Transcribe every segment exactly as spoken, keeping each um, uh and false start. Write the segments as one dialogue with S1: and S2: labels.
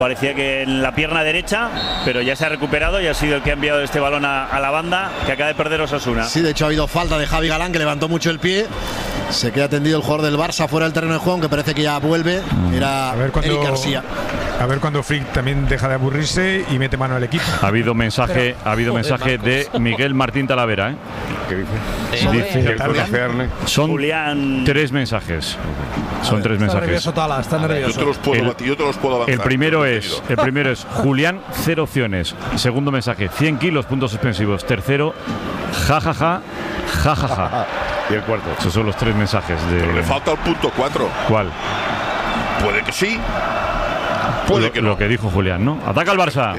S1: Parecía que en la pierna derecha, pero ya se ha recuperado y ha sido el que ha enviado este balón a, a la banda, que acaba de perder Osasuna.
S2: Sí, de hecho ha habido falta de Javi Galán, que levantó mucho el pie. Se queda tendido el jugador del Barça fuera del terreno de juego, que parece que ya vuelve. Era Eric García.
S3: A ver cuando Frick también deja de aburrirse y mete mano al equipo.
S4: Ha habido mensaje, ha habido mensaje de Miguel Martín Talavera, ¿eh?
S5: ¿Qué dice?
S4: Sí, dice
S5: dice
S4: son
S1: Julián.
S4: tres mensajes. Son
S2: ver,
S4: tres
S6: Está
S4: mensajes.
S6: nervioso, Tala, está nervioso.
S7: Yo te los puedo,
S4: El-
S7: yo te los puedo avanzar.
S4: El primero es, el primero es Julián, cero opciones. Segundo mensaje, cien kilos, puntos suspensivos. Tercero, jajaja, jajaja.
S5: Y el cuarto.
S4: Esos son los tres mensajes de.
S7: Pero le falta el punto cuatro.
S4: ¿Cuál?
S7: Puede que sí. Puede
S4: Lo,
S7: que no.
S4: lo que dijo Julián, ¿no? Ataca el Barça.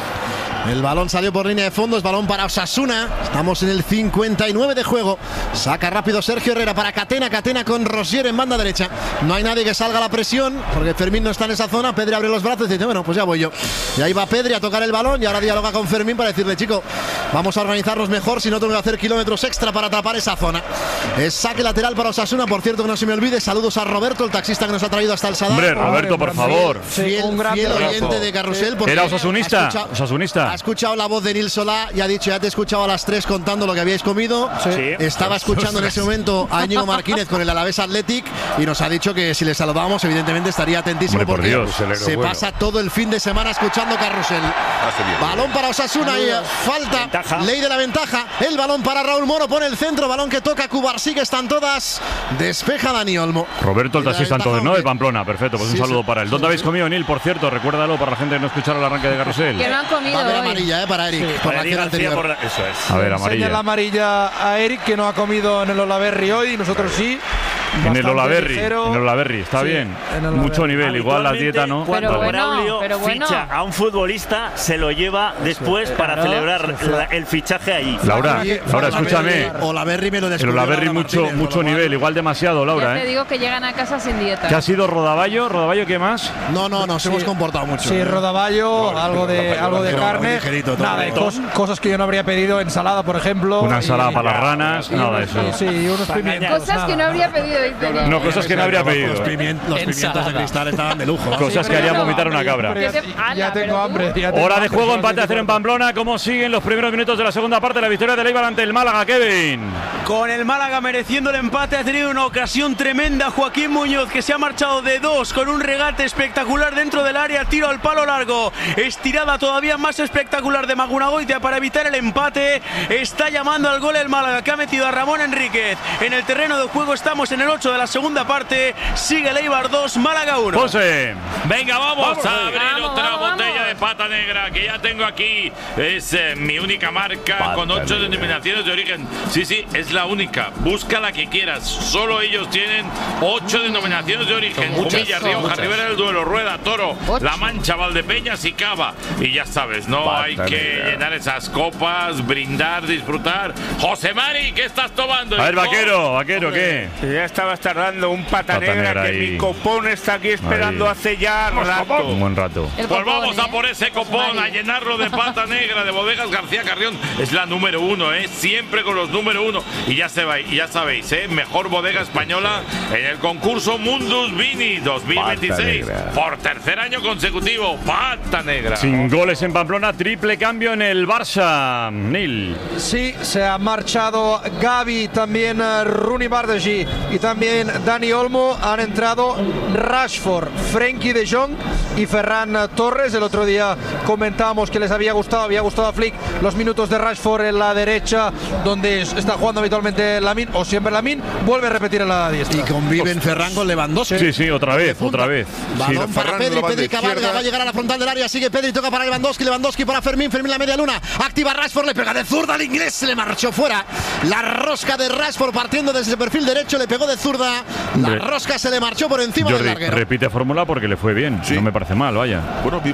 S2: El balón salió por línea de fondo, es balón para Osasuna. Estamos en el cincuenta y nueve de juego. Saca rápido Sergio Herrera para Catena, Catena con Rosier en banda derecha. No hay nadie que salga a la presión, porque Fermín no está en esa zona. Pedri abre los brazos y dice, bueno, pues ya voy yo. Y ahí va Pedri a tocar el balón y ahora dialoga con Fermín para decirle, chico, vamos a organizarnos mejor, si no tengo que hacer kilómetros extra para tapar esa zona. Es saque lateral para Osasuna, por cierto, que no se me olvide. Saludos a Roberto, el taxista que nos ha traído hasta el Sadar.
S4: Hombre, Roberto, por favor.
S2: Fiel,
S6: un gran
S2: fiel
S6: abrazo.
S2: oyente de Carrusel. porque
S4: Era osasunista.
S2: ha escuchado-
S4: Osasunista.
S2: Ha escuchado la voz de Nil Solá y ha dicho, ya te he escuchado a las tres contando lo que habíais comido.
S1: Sí.
S2: Estaba escuchando en ese momento a Íñigo Martínez con el Alavés Athletic y nos ha dicho que si le saludábamos, evidentemente estaría atentísimo.
S4: Hombre, por
S2: porque
S4: Dios.
S2: se
S5: Bueno.
S2: pasa todo el fin de semana escuchando Carrusel.
S7: Hace bien.
S2: Balón para Osasuna y falta.
S1: Ventaja.
S2: Ley de la ventaja. El balón para Raúl Moro, pone el centro. Balón que toca Cubarsí, que están todas. Despeja Dani Olmo.
S4: Roberto, el
S2: Y la
S4: taxista
S2: ventaja,
S4: entonces, ¿no?
S2: hombre.
S4: De Pamplona, perfecto, pues
S2: Sí,
S4: un saludo
S2: sí.
S4: para él. ¿Dónde habéis comido, Nil? Por cierto, recuérdalo para la gente que no escucharon el arranque de Carrusel.
S8: Que no han comido
S2: Va a haber
S8: hoy.
S2: amarilla, eh, para Eric. Por la
S1: Para
S2: acción
S1: García
S2: anterior.
S1: por la- Eso es.
S4: A ver,
S6: Enseña
S4: amarilla.
S6: la amarilla a Eric, que no ha comido en el Olaberry hoy, y nosotros sí.
S4: En el
S6: Bastante
S4: Olaberry,
S6: ligero.
S4: en el Olaberry, está
S6: Sí,
S4: bien.
S6: en el
S4: Mucho
S6: Olaberry.
S4: nivel, igual la dieta, ¿no?
S1: Cuando
S8: Pero bueno,
S1: Braulio
S8: pero bueno.
S1: ficha a un futbolista, se lo lleva después para
S6: Claro,
S1: celebrar
S6: sí, sí.
S1: la- el fichaje allí.
S4: Laura,
S2: Oye,
S4: Laura, escúchame.
S2: Olaberry me lo
S4: El
S2: descubrió
S4: Olaberry
S2: Laura
S4: mucho,
S2: Martínez,
S4: mucho
S2: con lo cual-
S4: nivel, igual demasiado,
S8: Ya
S4: Laura,
S8: te
S4: ¿eh?
S8: digo que llegan a casa sin dieta.
S4: ¿Qué ha sido Rodaballo? ¿Rodaballo qué más?
S2: No, no, nos hemos comportado mucho.
S6: Sí, rodaballo,
S5: No,
S6: algo de,
S5: rodaballo,
S6: algo de
S2: pero
S6: carne.
S2: muy ligerito, todo.
S6: Nada, y cos- cosas que yo no habría pedido, ensalada, por ejemplo.
S4: Una ensalada
S6: y-
S4: para las ranas,
S6: y
S4: nada de
S6: unos-
S4: eso.
S6: Sí, y unos pimientos.
S8: Cosas que no
S6: nada.
S8: habría pedido, dice Nil.
S4: No, cosas que no habría
S2: Los,
S4: pedido.
S2: pimien- los pimientos de cristal estaban de lujo.
S4: Cosas que
S6: pero
S4: harían
S6: no,
S4: vomitar una
S6: hombre,
S4: cabra.
S6: hombre, Ya,
S8: Que te-
S6: ya
S8: Ala,
S6: tengo
S8: pero
S6: hambre.
S8: tú-
S6: ya tengo
S4: Hora de
S6: hambre,
S4: juego,
S6: son las
S4: empate a cero en Pamplona. ¿Cómo siguen los primeros minutos de la segunda parte? La victoria del Eibar ante el Málaga, Kevin.
S9: Con el Málaga mereciendo el empate, ha tenido una ocasión tremenda Joaquín Muñoz, que se ha marchado de dos con un regate espectacular dentro del área, tiro al palo largo, estirada todavía más espectacular de Magunagoitia para evitar el empate. Está llamando al gol el Málaga, que ha metido a Ramón Enríquez en el terreno de juego. Estamos en el ocho de la segunda parte, sigue el Eibar dos, Málaga uno.
S4: José.
S10: Venga, vamos,
S9: Vamos,
S10: a abrir
S8: vamos,
S10: otra
S8: vamos,
S10: botella
S8: vamos.
S10: de pata negra que ya tengo aquí. Es eh, mi única marca
S5: Pata
S10: con ocho
S5: negra.
S10: denominaciones de origen. Sí, sí, es la única. Busca la que quieras. Solo ellos tienen ocho denominaciones de origen. Jumilla, Rioja,
S8: Muchas.
S10: Ribera del Duero, Rueda, Toro,
S8: Ocho.
S10: La Mancha, Valdepeñas y Cava. Y ya sabes, no
S5: Pata
S10: hay que
S5: negra.
S10: llenar esas copas, brindar, disfrutar. José Mari, ¿qué estás tomando?
S4: A ver,
S10: hijo?
S4: vaquero, vaquero, ¿qué?
S11: Ya estabas tardando un pata,
S4: Pata
S11: negra,
S4: negra
S11: que
S4: ahí.
S11: mi copón está aquí esperando
S4: Ahí.
S11: hace ya rato.
S4: Un buen rato.
S8: El
S10: Pues
S8: copón,
S10: vamos
S8: ¿eh?
S10: a por ese copón, a llenarlo de pata negra de Bodegas García Carrión. Es la número uno, ¿eh? Siempre con los número uno. Y ya, se va, y ya sabéis, ¿eh? Mejor bodega española en el concurso Mundus Vini dos mil veintiséis.
S5: Pata negra.
S10: Por tercer año consecutivo, pata negra.
S4: Sin goles en Pamplona, triple cambio en el Barça. Nil.
S6: Sí, se ha marchado Gavi, también eh, Rooney Bardghji y también Dani Olmo. Han entrado Rashford, Frenkie de Jong y Ferran Torres. El otro día comentábamos que les había gustado, había gustado a Flick los minutos de Rashford en la derecha, donde está jugando habitualmente Lamine, o siempre Lamine, vuelve a repetir en la diestra.
S2: Y conviven Ferran con Lewandowski.
S4: Sí, sí, otra vez,
S2: punta.
S4: otra vez.
S2: Balón
S7: Sí,
S2: para
S7: Ferran
S2: Pedri,
S7: la banda
S2: Pedri cabalga,
S7: izquierda.
S2: va a llegar a la frontal del área, sigue Pedri, toca para Lewandowski, Lewandowski para Fermín, Fermín la media luna, activa Rashford, le pega de zurda al inglés, se le marchó fuera. La rosca de Rashford partiendo desde el perfil derecho, le pegó de zurda, la
S4: Hombre.
S2: rosca se le marchó por encima del
S4: Jordi,
S2: larguero.
S4: repite fórmula porque le fue bien.
S7: Sí.
S4: No me parece mal, vaya.
S7: Bueno, vimos a un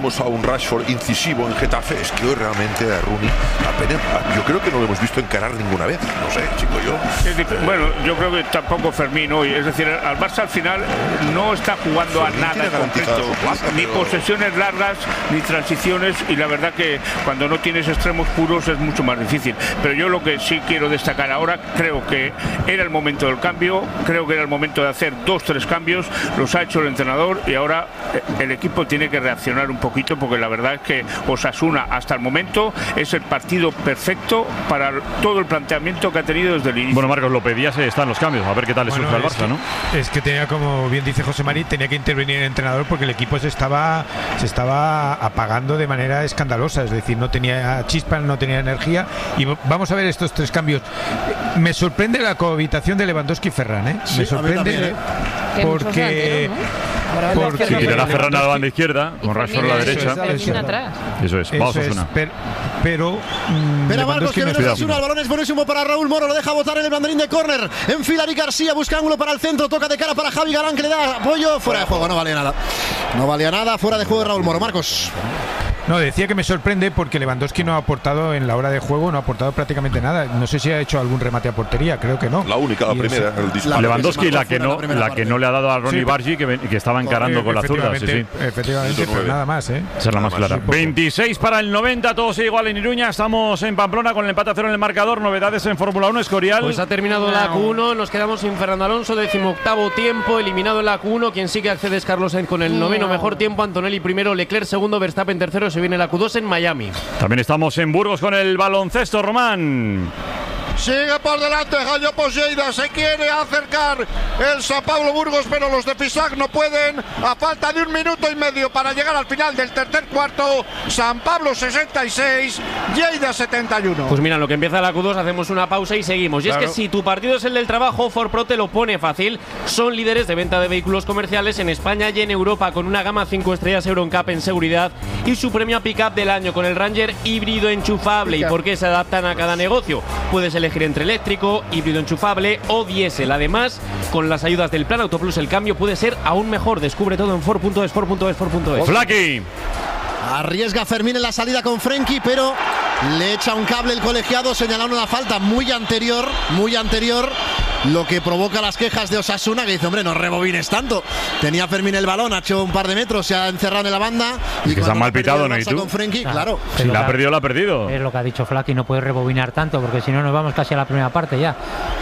S7: Rashford incisivo en Getafe. Es que hoy realmente a Rooney apenas, yo creo que no lo hemos visto encarar ninguna vez. No sé, chico, yo.
S11: Bueno, yo creo que tampoco Fermín hoy. Es decir, al Barça al final no está jugando
S7: Fermín
S11: a nada
S7: tiene
S11: concreto.
S7: garantizada su plaza,
S11: Ni
S7: pero-
S11: posesiones largas, ni transiciones. Y la verdad que cuando no tienes extremos puros es mucho más difícil. Pero yo lo que sí quiero destacar ahora, creo que era el momento del cambio. Creo que era el momento de hacer dos, tres cambios. Los ha hecho el entrenador y ahora el equipo tiene que reaccionar un poquito, porque la verdad es que Osasuna hasta el momento es el partido perfecto para todo el planteamiento que ha tenido desde el inicio.
S4: Bueno, Marcos, lo pedías, están los cambios, a ver qué tal le
S3: Bueno,
S4: surge al
S3: es
S4: Barça,
S3: que-
S4: ¿no?
S3: Es que tenía, como bien dice José Mari, tenía que intervenir el entrenador porque el equipo se estaba se estaba apagando de manera escandalosa, es decir, no tenía chispas, no tenía energía. Y vamos a ver estos tres cambios. Me sorprende la cohabitación de Lewandowski y Ferran, ¿eh?
S2: Sí, a
S3: Me
S2: mí
S3: sorprende
S2: también, ¿eh?
S8: Que muchos
S3: porque
S8: delanteros, ¿no?
S3: porque
S4: Si tirará Ferran a la banda izquierda,
S8: Y
S4: con Rashford a la
S8: Fermín-
S4: derecha.
S8: Fermín
S3: Eso es.
S8: atrás.
S4: Eso es,
S3: eso
S4: vamos a
S3: es,
S4: Osasuna.
S3: pero, pero mm,
S2: Espera Marcos,
S3: Lewandowski
S2: que
S3: no
S2: viene
S3: está
S2: Osasuna, el balón es buenísimo para Raúl Moro, lo deja botar en el banderín de córner. Enfila Eric García, busca ángulo para el centro, toca de cara para Javi Galán, que le da apoyo, fuera de juego, no valía nada. No valía nada, fuera de juego de Raúl Moro. Marcos.
S3: No, decía que me sorprende porque Lewandowski no ha aportado en la hora de juego, no ha aportado prácticamente nada. No sé si ha hecho algún remate a portería, creo que no.
S7: La única, la
S3: Y
S7: primera,
S3: eso-
S7: el disparo.
S4: Lewandowski, la que
S2: fuera
S4: no
S2: la primera
S4: la
S2: parte.
S4: que no le ha dado a Ronnie
S3: Sí.
S4: Bargi, que, ven- que estaba encarando con la zurda, sí, sí.
S3: Efectivamente, efectivamente,
S7: Ciento
S3: pero
S7: nueve.
S3: nada más, ¿eh?
S4: Esa es la más
S7: Nada más,
S4: clara.
S3: un poco.
S4: veintiséis para el noventa, todo sigue igual en Iruña. Estamos en Pamplona con el empate a cero en el marcador. Novedades en Fórmula uno, Escorial.
S5: Pues ha terminado la Q uno, nos quedamos sin Fernando Alonso, decimoctavo tiempo, eliminado en la Q uno, quien sí que accede es Carlos Sainz con el noveno mejor tiempo, Antonelli primero, Leclerc segundo, Verstappen tercero, se viene la Q dos en Miami.
S4: También estamos en Burgos con el baloncesto, Román.
S12: Sigue por delante Jayo Poseida, se quiere acercar el San Pablo Burgos, pero los de Pisac no pueden. A falta de un minuto y medio para llegar al final del tercer cuarto, San Pablo sesenta y seis, Lleida setenta y uno.
S5: Pues mira, en lo que empieza la Q dos hacemos una pausa y seguimos. Y
S3: Claro.
S5: es que si tu partido es el del trabajo, Ford Pro te lo pone fácil. Son líderes de venta de vehículos comerciales en España y en Europa, con una gama cinco estrellas EuroNCAP en seguridad y su premio a Pickup del año con el Ranger híbrido enchufable. ¿Y por qué se adaptan a cada negocio? Puedes elegir entre eléctrico, híbrido enchufable o diésel. Además, con las ayudas del Plan Autoplus, el cambio puede ser aún mejor. Descubre todo en Ford punto es, Ford punto es, Ford punto es.
S4: Flaky.
S2: Arriesga Fermín en la salida con Frenkie, pero le echa un cable el colegiado, señalando una falta muy anterior, muy anterior, lo que provoca las quejas de Osasuna, que dice, hombre, no rebobines tanto. Tenía Fermín el balón, ha hecho un par de metros, se ha encerrado en la banda.
S4: Y que se
S2: cuando
S4: ha mal
S2: ha perdido
S4: pitado,
S2: el
S4: ¿no? ¿Y
S2: Barça
S4: tú?
S2: con Frenkie, claro.
S4: Si la ha perdido, la ha perdido.
S13: Es lo que ha dicho Flaky, no puede rebobinar tanto porque si no nos vamos casi a la primera parte ya.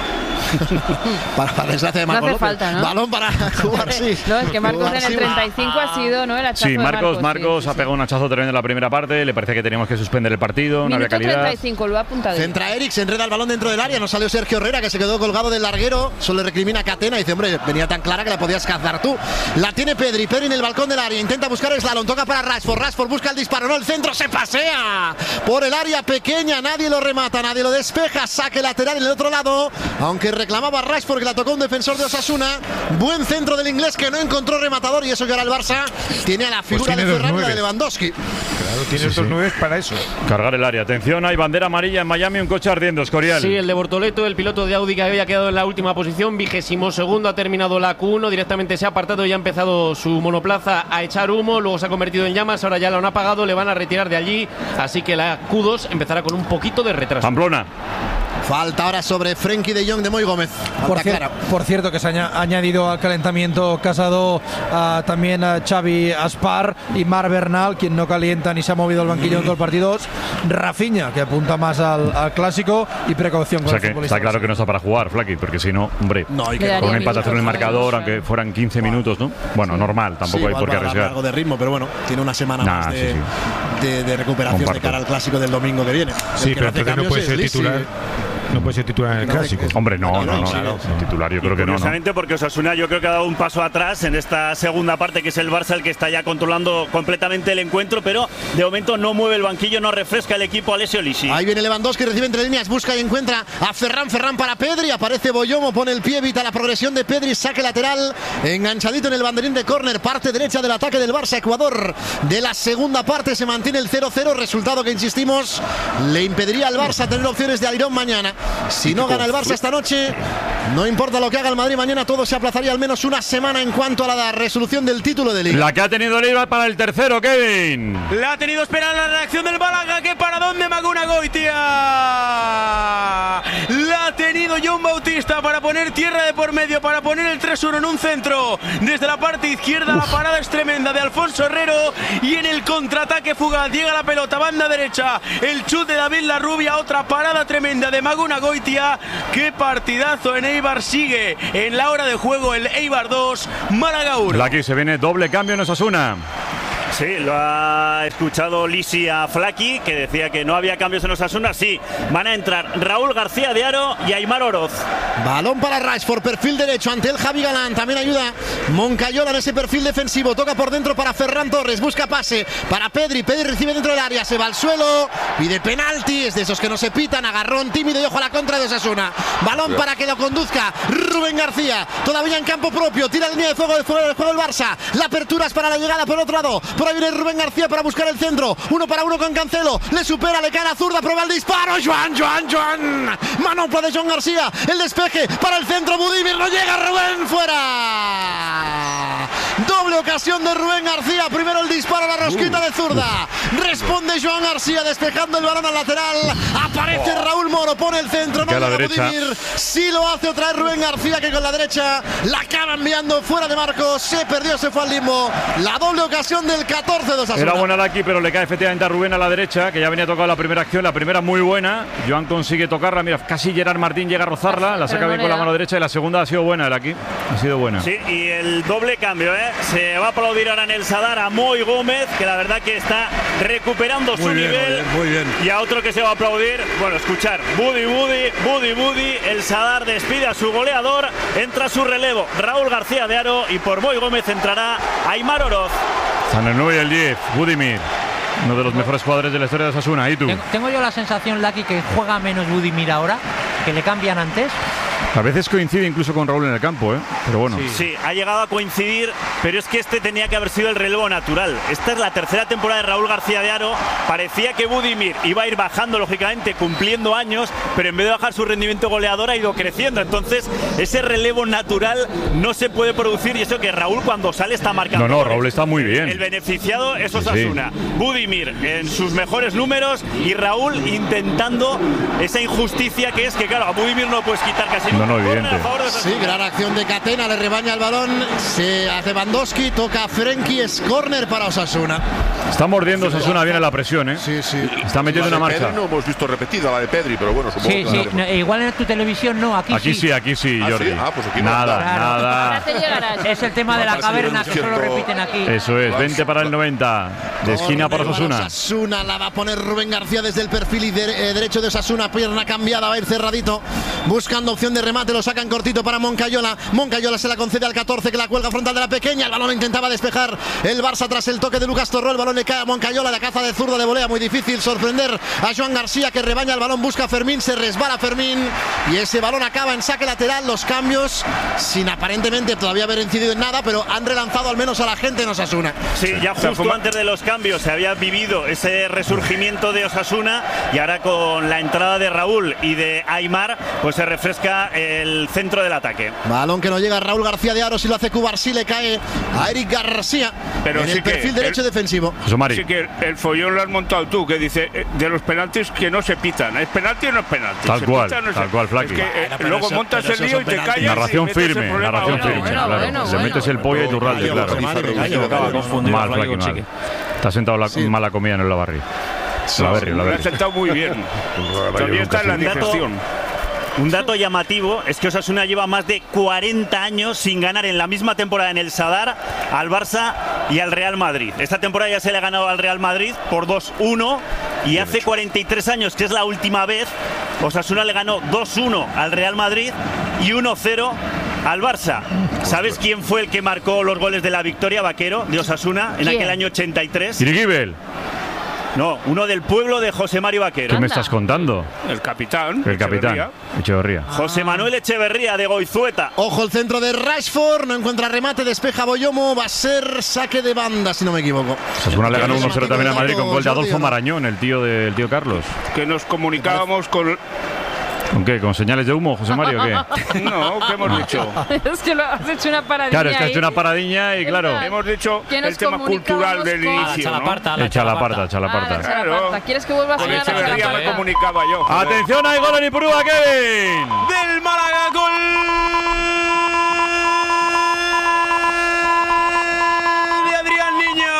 S2: Para, para desgracia de
S8: No
S2: Marcos
S8: hace
S2: López.
S8: falta, ¿no?
S2: Balón para jugar, sí.
S8: No, es que Marcos
S2: Jugar,
S8: en el
S2: sí.
S8: treinta y cinco ha sido, ¿no? El hachazo
S4: Sí,
S8: de
S4: Marcos, Marcos
S8: sí,
S4: ha
S8: sí,
S4: pegado un hachazo tremendo en la primera parte. Le parecía que teníamos que suspender el partido, no había
S8: Minuto
S4: calidad.
S8: treinta y cinco, lo ha apuntado.
S2: Centra Eric, se enreda el balón dentro del área, no salió Sergio Herrera, que se quedó colgado del larguero, solo le recrimina a Catena y dice, hombre, venía tan clara que la podías cazar tú. La tiene Pedri, Pedri en el balcón del área, intenta buscar el slalom, toca para Rashford, Rashford busca el disparo, no, el centro se pasea por el área pequeña, nadie lo remata, nadie lo despeja, saque lateral en el otro lado, aunque reclamaba Rashford que la tocó un defensor de Osasuna, buen centro del inglés que no encontró rematador, y eso que ahora el Barça tiene a la figura
S3: tiene
S2: de
S3: dos
S2: Ferran y la de
S3: nueves.
S2: Lewandowski.
S3: Claro, tiene
S4: Sí,
S3: estos
S4: sí.
S3: nueve para eso.
S4: Cargar el área. Atención, hay bandera amarilla en Miami, un coche ardiendo, Escorial.
S5: Sí, el de Bortoleto, el piloto de Audi que había quedado en la última posición, vigésimo segundo, ha terminado la Q uno, directamente se ha apartado y ha empezado su monoplaza a echar humo, luego se ha convertido en llamas, ahora ya lo han apagado, le van a retirar de allí, así que la Q dos empezará con un poquito de retraso.
S4: Pamplona.
S2: Falta ahora sobre Frenkie de Jong de Moy Gómez. Falta
S6: Por, cier-
S2: clara.
S6: por cierto, que se ha añadido al calentamiento Casado a, también a Xavi Aspar y Mar Bernal, quien no calienta ni se ha movido el banquillo en todo el partido. Rafinha, que apunta más al, al clásico, y precaución
S4: O
S6: con
S4: sea
S6: el
S4: que
S6: futbolista.
S4: está claro que no está para jugar, Flaky, porque si no, hombre,
S2: No, hay
S8: Le
S2: que
S8: daría
S4: con un empate a cero en el
S8: minutos,
S4: marcador,
S8: claro.
S4: aunque fueran quince minutos, ¿no? Bueno, normal, tampoco
S2: Sí,
S4: hay
S2: igual
S4: por qué
S2: para darle
S4: arriesgar.
S2: algo de ritmo, pero bueno, tiene una semana
S4: Nah,
S2: más
S4: sí,
S2: de,
S4: sí.
S2: de- de recuperación
S4: Comparto.
S2: de cara al clásico del domingo que viene.
S3: Sí,
S2: El que
S3: pero
S2: no hace
S3: entonces no
S2: cambios
S3: puede
S2: es
S3: ser
S2: Lisi.
S3: titular. No puede ser titular en el
S2: No,
S3: clásico.
S4: Hombre, no, no, no.
S2: Sí,
S4: Titular, yo creo que no, no.
S1: Curiosamente, porque Osasuna yo creo que ha dado un paso atrás en esta segunda parte, que es el Barça el que está ya controlando completamente el encuentro, pero de momento no mueve el banquillo, no refresca el equipo Alessio Lisi.
S2: Ahí viene Lewandowski, recibe entre líneas, busca y encuentra a Ferran, Ferran para Pedri, aparece Boyomo, pone el pie, evita la progresión de Pedri, saque lateral, enganchadito en el banderín de córner, parte derecha del ataque del Barça, Ecuador de la segunda parte, se mantiene el cero cero, resultado que insistimos, le impediría al Barça tener opciones de airón mañana. Si no gana el Barça esta noche, no importa lo que haga el Madrid mañana, todo se aplazaría al menos una semana en cuanto a la resolución del título de Liga.
S4: La que ha tenido el Eibar para el tercero, Kevin.
S9: La ha tenido esperar la reacción del Málaga. ¡Qué paradón de Maguna Goitia! La ha tenido John Bautista para poner tierra de por medio, para poner el tres uno en un centro. Desde la parte izquierda, Uf. La parada es tremenda de Alfonso Herrero. Y en el contraataque fugaz llega la pelota, banda derecha. El chut de David Larrubia, otra parada tremenda de Maguna Goitia. ¡Qué partidazo en Eibar! Sigue en la hora de juego el Eibar dos, Málaga uno.
S4: Aquí se viene doble cambio en Osasuna.
S1: Sí, lo ha escuchado Lisi a Flaki, que decía que no había cambios en Osasuna. Sí, van a entrar Raúl García de Aro y Aimar Oroz.
S2: Balón para Rashford, perfil derecho ante el Javi Galán. También ayuda Moncayola en ese perfil defensivo. Toca por dentro para Ferran Torres, busca pase para Pedri. Pedri recibe dentro del área, se va al suelo, pide penalti. Es de esos que no se pitan, agarrón tímido y ojo a la contra de Osasuna. Balón para que lo conduzca Rubén García, todavía en campo propio, tira la línea de fuego del juego del Barça. La apertura es para la llegada por otro lado. Por ahí viene Rubén García para buscar el centro. Uno para uno con Cancelo. Le supera, le cae la zurda, prueba el disparo. Joan, Joan, Joan. Manopla de Joan García. El despeje para el centro. Budimir no llega. Rubén fuera. Doble ocasión de Rubén García. Primero el disparo a la rosquita de zurda. Responde Joan García despejando el balón al lateral. Aparece Raúl Moro. Pone el centro. No llega Budimir. Sí lo hace otra vez Rubén García, que con la derecha la acaba enviando fuera de marcos. Se perdió, se fue al limbo. La doble ocasión del catorce de Osasuna.
S4: Era buena la aquí, pero le cae efectivamente a Rubén a la derecha, que ya venía tocado la primera acción. La primera muy buena. Joan consigue tocarla. Mira, casi Gerard Martín llega a rozarla. La saca bien con la mano derecha y la segunda ha sido buena. El aquí ha sido buena.
S1: Sí, y el doble cambio, ¿eh? Se va a aplaudir ahora en el Sadar a Moy Gómez, que la verdad que está recuperando
S7: muy
S1: su
S7: bien,
S1: nivel.
S7: Muy bien, muy bien.
S1: Y a otro que se va a aplaudir. Bueno, escuchar. Budi, Budi, Budi, Budi. El Sadar despide a su goleador. Entra a su relevo Raúl García de Aro. Y por Moy Gómez entrará Aimar Oroz.
S4: Están el nueve y el diez, Budimir, uno de los mejores jugadores de la historia de Osasuna. ¿Y tú?
S13: Tengo, tengo yo la sensación, Lucky, que juega menos Budimir ahora, que le cambian antes.
S4: A veces coincide incluso con Raúl en el campo, ¿eh? Pero bueno.
S1: Sí. sí, ha llegado a coincidir, pero es que este tenía que haber sido el relevo natural. Esta es la tercera temporada de Raúl García de Aro. Parecía que Budimir iba a ir bajando, lógicamente, cumpliendo años, pero en vez de bajar su rendimiento goleador ha ido creciendo. Entonces, ese relevo natural no se puede producir, y eso que Raúl cuando sale está marcando.
S4: No, no, Raúl está muy bien.
S1: El beneficiado es Osasuna. Sí. Budimir en sus mejores números y Raúl intentando esa injusticia que es que, claro, a Budimir no puedes quitar casi
S4: No, no, evidente.
S2: Sí, gran acción de Catena, le rebaña el balón, se hace Bandowski, toca a Frenkie, es córner para Osasuna.
S4: Está mordiendo Osasuna bien en la presión, ¿eh?
S2: Sí, sí.
S4: Está metiendo
S7: la
S4: una
S7: de
S4: marcha.
S7: Pedri no hemos visto repetida, la de Pedri, pero bueno, supongo
S13: sí,
S7: que
S13: sí. No, igual en tu televisión no, aquí,
S4: aquí
S13: sí.
S4: sí. Aquí sí,
S7: ¿Ah,
S4: Jordi.
S7: sí? Ah, pues aquí no.
S4: Nada,
S13: Claro.
S4: nada.
S8: Ahora te llegarás.
S13: Es el tema de la caverna, que solo repiten aquí.
S4: Eso es, veinte para el noventa. De esquina para Osasuna.
S2: Osasuna la va a poner Rubén García desde el perfil y de, eh, derecho de Osasuna, pierna cambiada, va a ir cerradito, buscando opción de remate, lo sacan cortito para Moncayola. Moncayola se la concede al catorce, que la cuelga frontal de la pequeña. El balón intentaba despejar el Barça tras el toque de Lucas Torró. El balón le cae a Moncayola, la caza de zurda de volea, muy difícil sorprender a Joan García, que rebaña el balón, busca a Fermín, se resbala Fermín y ese balón acaba en saque lateral. Los cambios sin aparentemente todavía haber incidido en nada, pero han relanzado al menos a la gente en Osasuna.
S1: Sí, ya justo antes de los cambios se había vivido ese resurgimiento de Osasuna, y ahora con la entrada de Raúl y de Aimar pues se refresca el centro del ataque.
S2: Balón que no llega a Raúl García de Aro, si lo hace Cubarsí, le cae a Eric García. Pero en sí el perfil derecho el, defensivo.
S11: Sí que el, el follón lo has montado tú, que dice eh, de los penaltis que no se pitan. ¿Es penalti o no es penalti?
S4: Tal
S11: ¿Se
S4: cual,
S11: pita, no
S4: tal
S11: se...
S4: cual, Flaki.
S11: Es que, eh, bueno, luego eso, montas el lío y te callas.
S4: Narración
S11: y
S4: firme, narración
S11: bueno,
S4: firme,
S11: bueno,
S4: claro.
S8: bueno,
S4: Le
S8: bueno,
S4: metes el pollo y tu ralde, claro. Mal, Flaki, mal. Te has sentado la, sí. mala comida en el Lavarri.
S11: Sí, la Berry, la Berry. Lo has sentado muy bien. Todavía está en la digestión.
S1: Un dato llamativo es que Osasuna lleva más de cuarenta años sin ganar en la misma temporada en el Sadar al Barça y al Real Madrid. Esta temporada ya se le ha ganado al Real Madrid por dos uno, y hace cuarenta y tres años, que es la última vez, Osasuna le ganó dos uno al Real Madrid y uno cero al Barça. ¿Sabes quién fue el que marcó los goles de la victoria, Vaquero, de Osasuna en aquel año ochenta y tres?
S4: Irigibel.
S1: No, uno del pueblo de José Mario Vaquero.
S4: ¿Qué me estás contando?
S11: El capitán.
S4: El capitán. Echeverría.
S1: José Manuel Echeverría de Goizueta.
S2: Ojo el centro de Rashford, no encuentra remate, despeja Boyomo, va a ser saque de banda, si no me equivoco.
S4: Osasuna le ganó uno cero también a Madrid con gol de Adolfo Marañón, el tío del tío Carlos.
S11: Que nos comunicábamos con
S4: ¿Con qué? ¿Con señales de humo, José Mario, o qué?
S11: No, ¿qué hemos dicho?
S8: Es que lo has hecho una paradilla.
S4: Claro, es que has
S8: ahí.
S4: hecho una paradiña y claro.
S11: Hemos dicho
S8: Que nos
S11: el tema cultural del
S8: comunicamos con-
S11: inicio,
S8: A la
S11: ¿no?
S8: chalaparta, a la
S4: Echa la
S8: chalaparta.
S4: parta, echa la
S8: Ah, la
S4: parta.
S8: chalaparta. ¿Quieres que vuelva a
S11: Con
S8: sonar la
S11: Echeverría me
S8: chalaparta?
S11: comunicaba yo. joder.
S4: Atención, hay gol en Ipurúa, Kevin.
S9: Del Málaga, gol de Adrián Niño.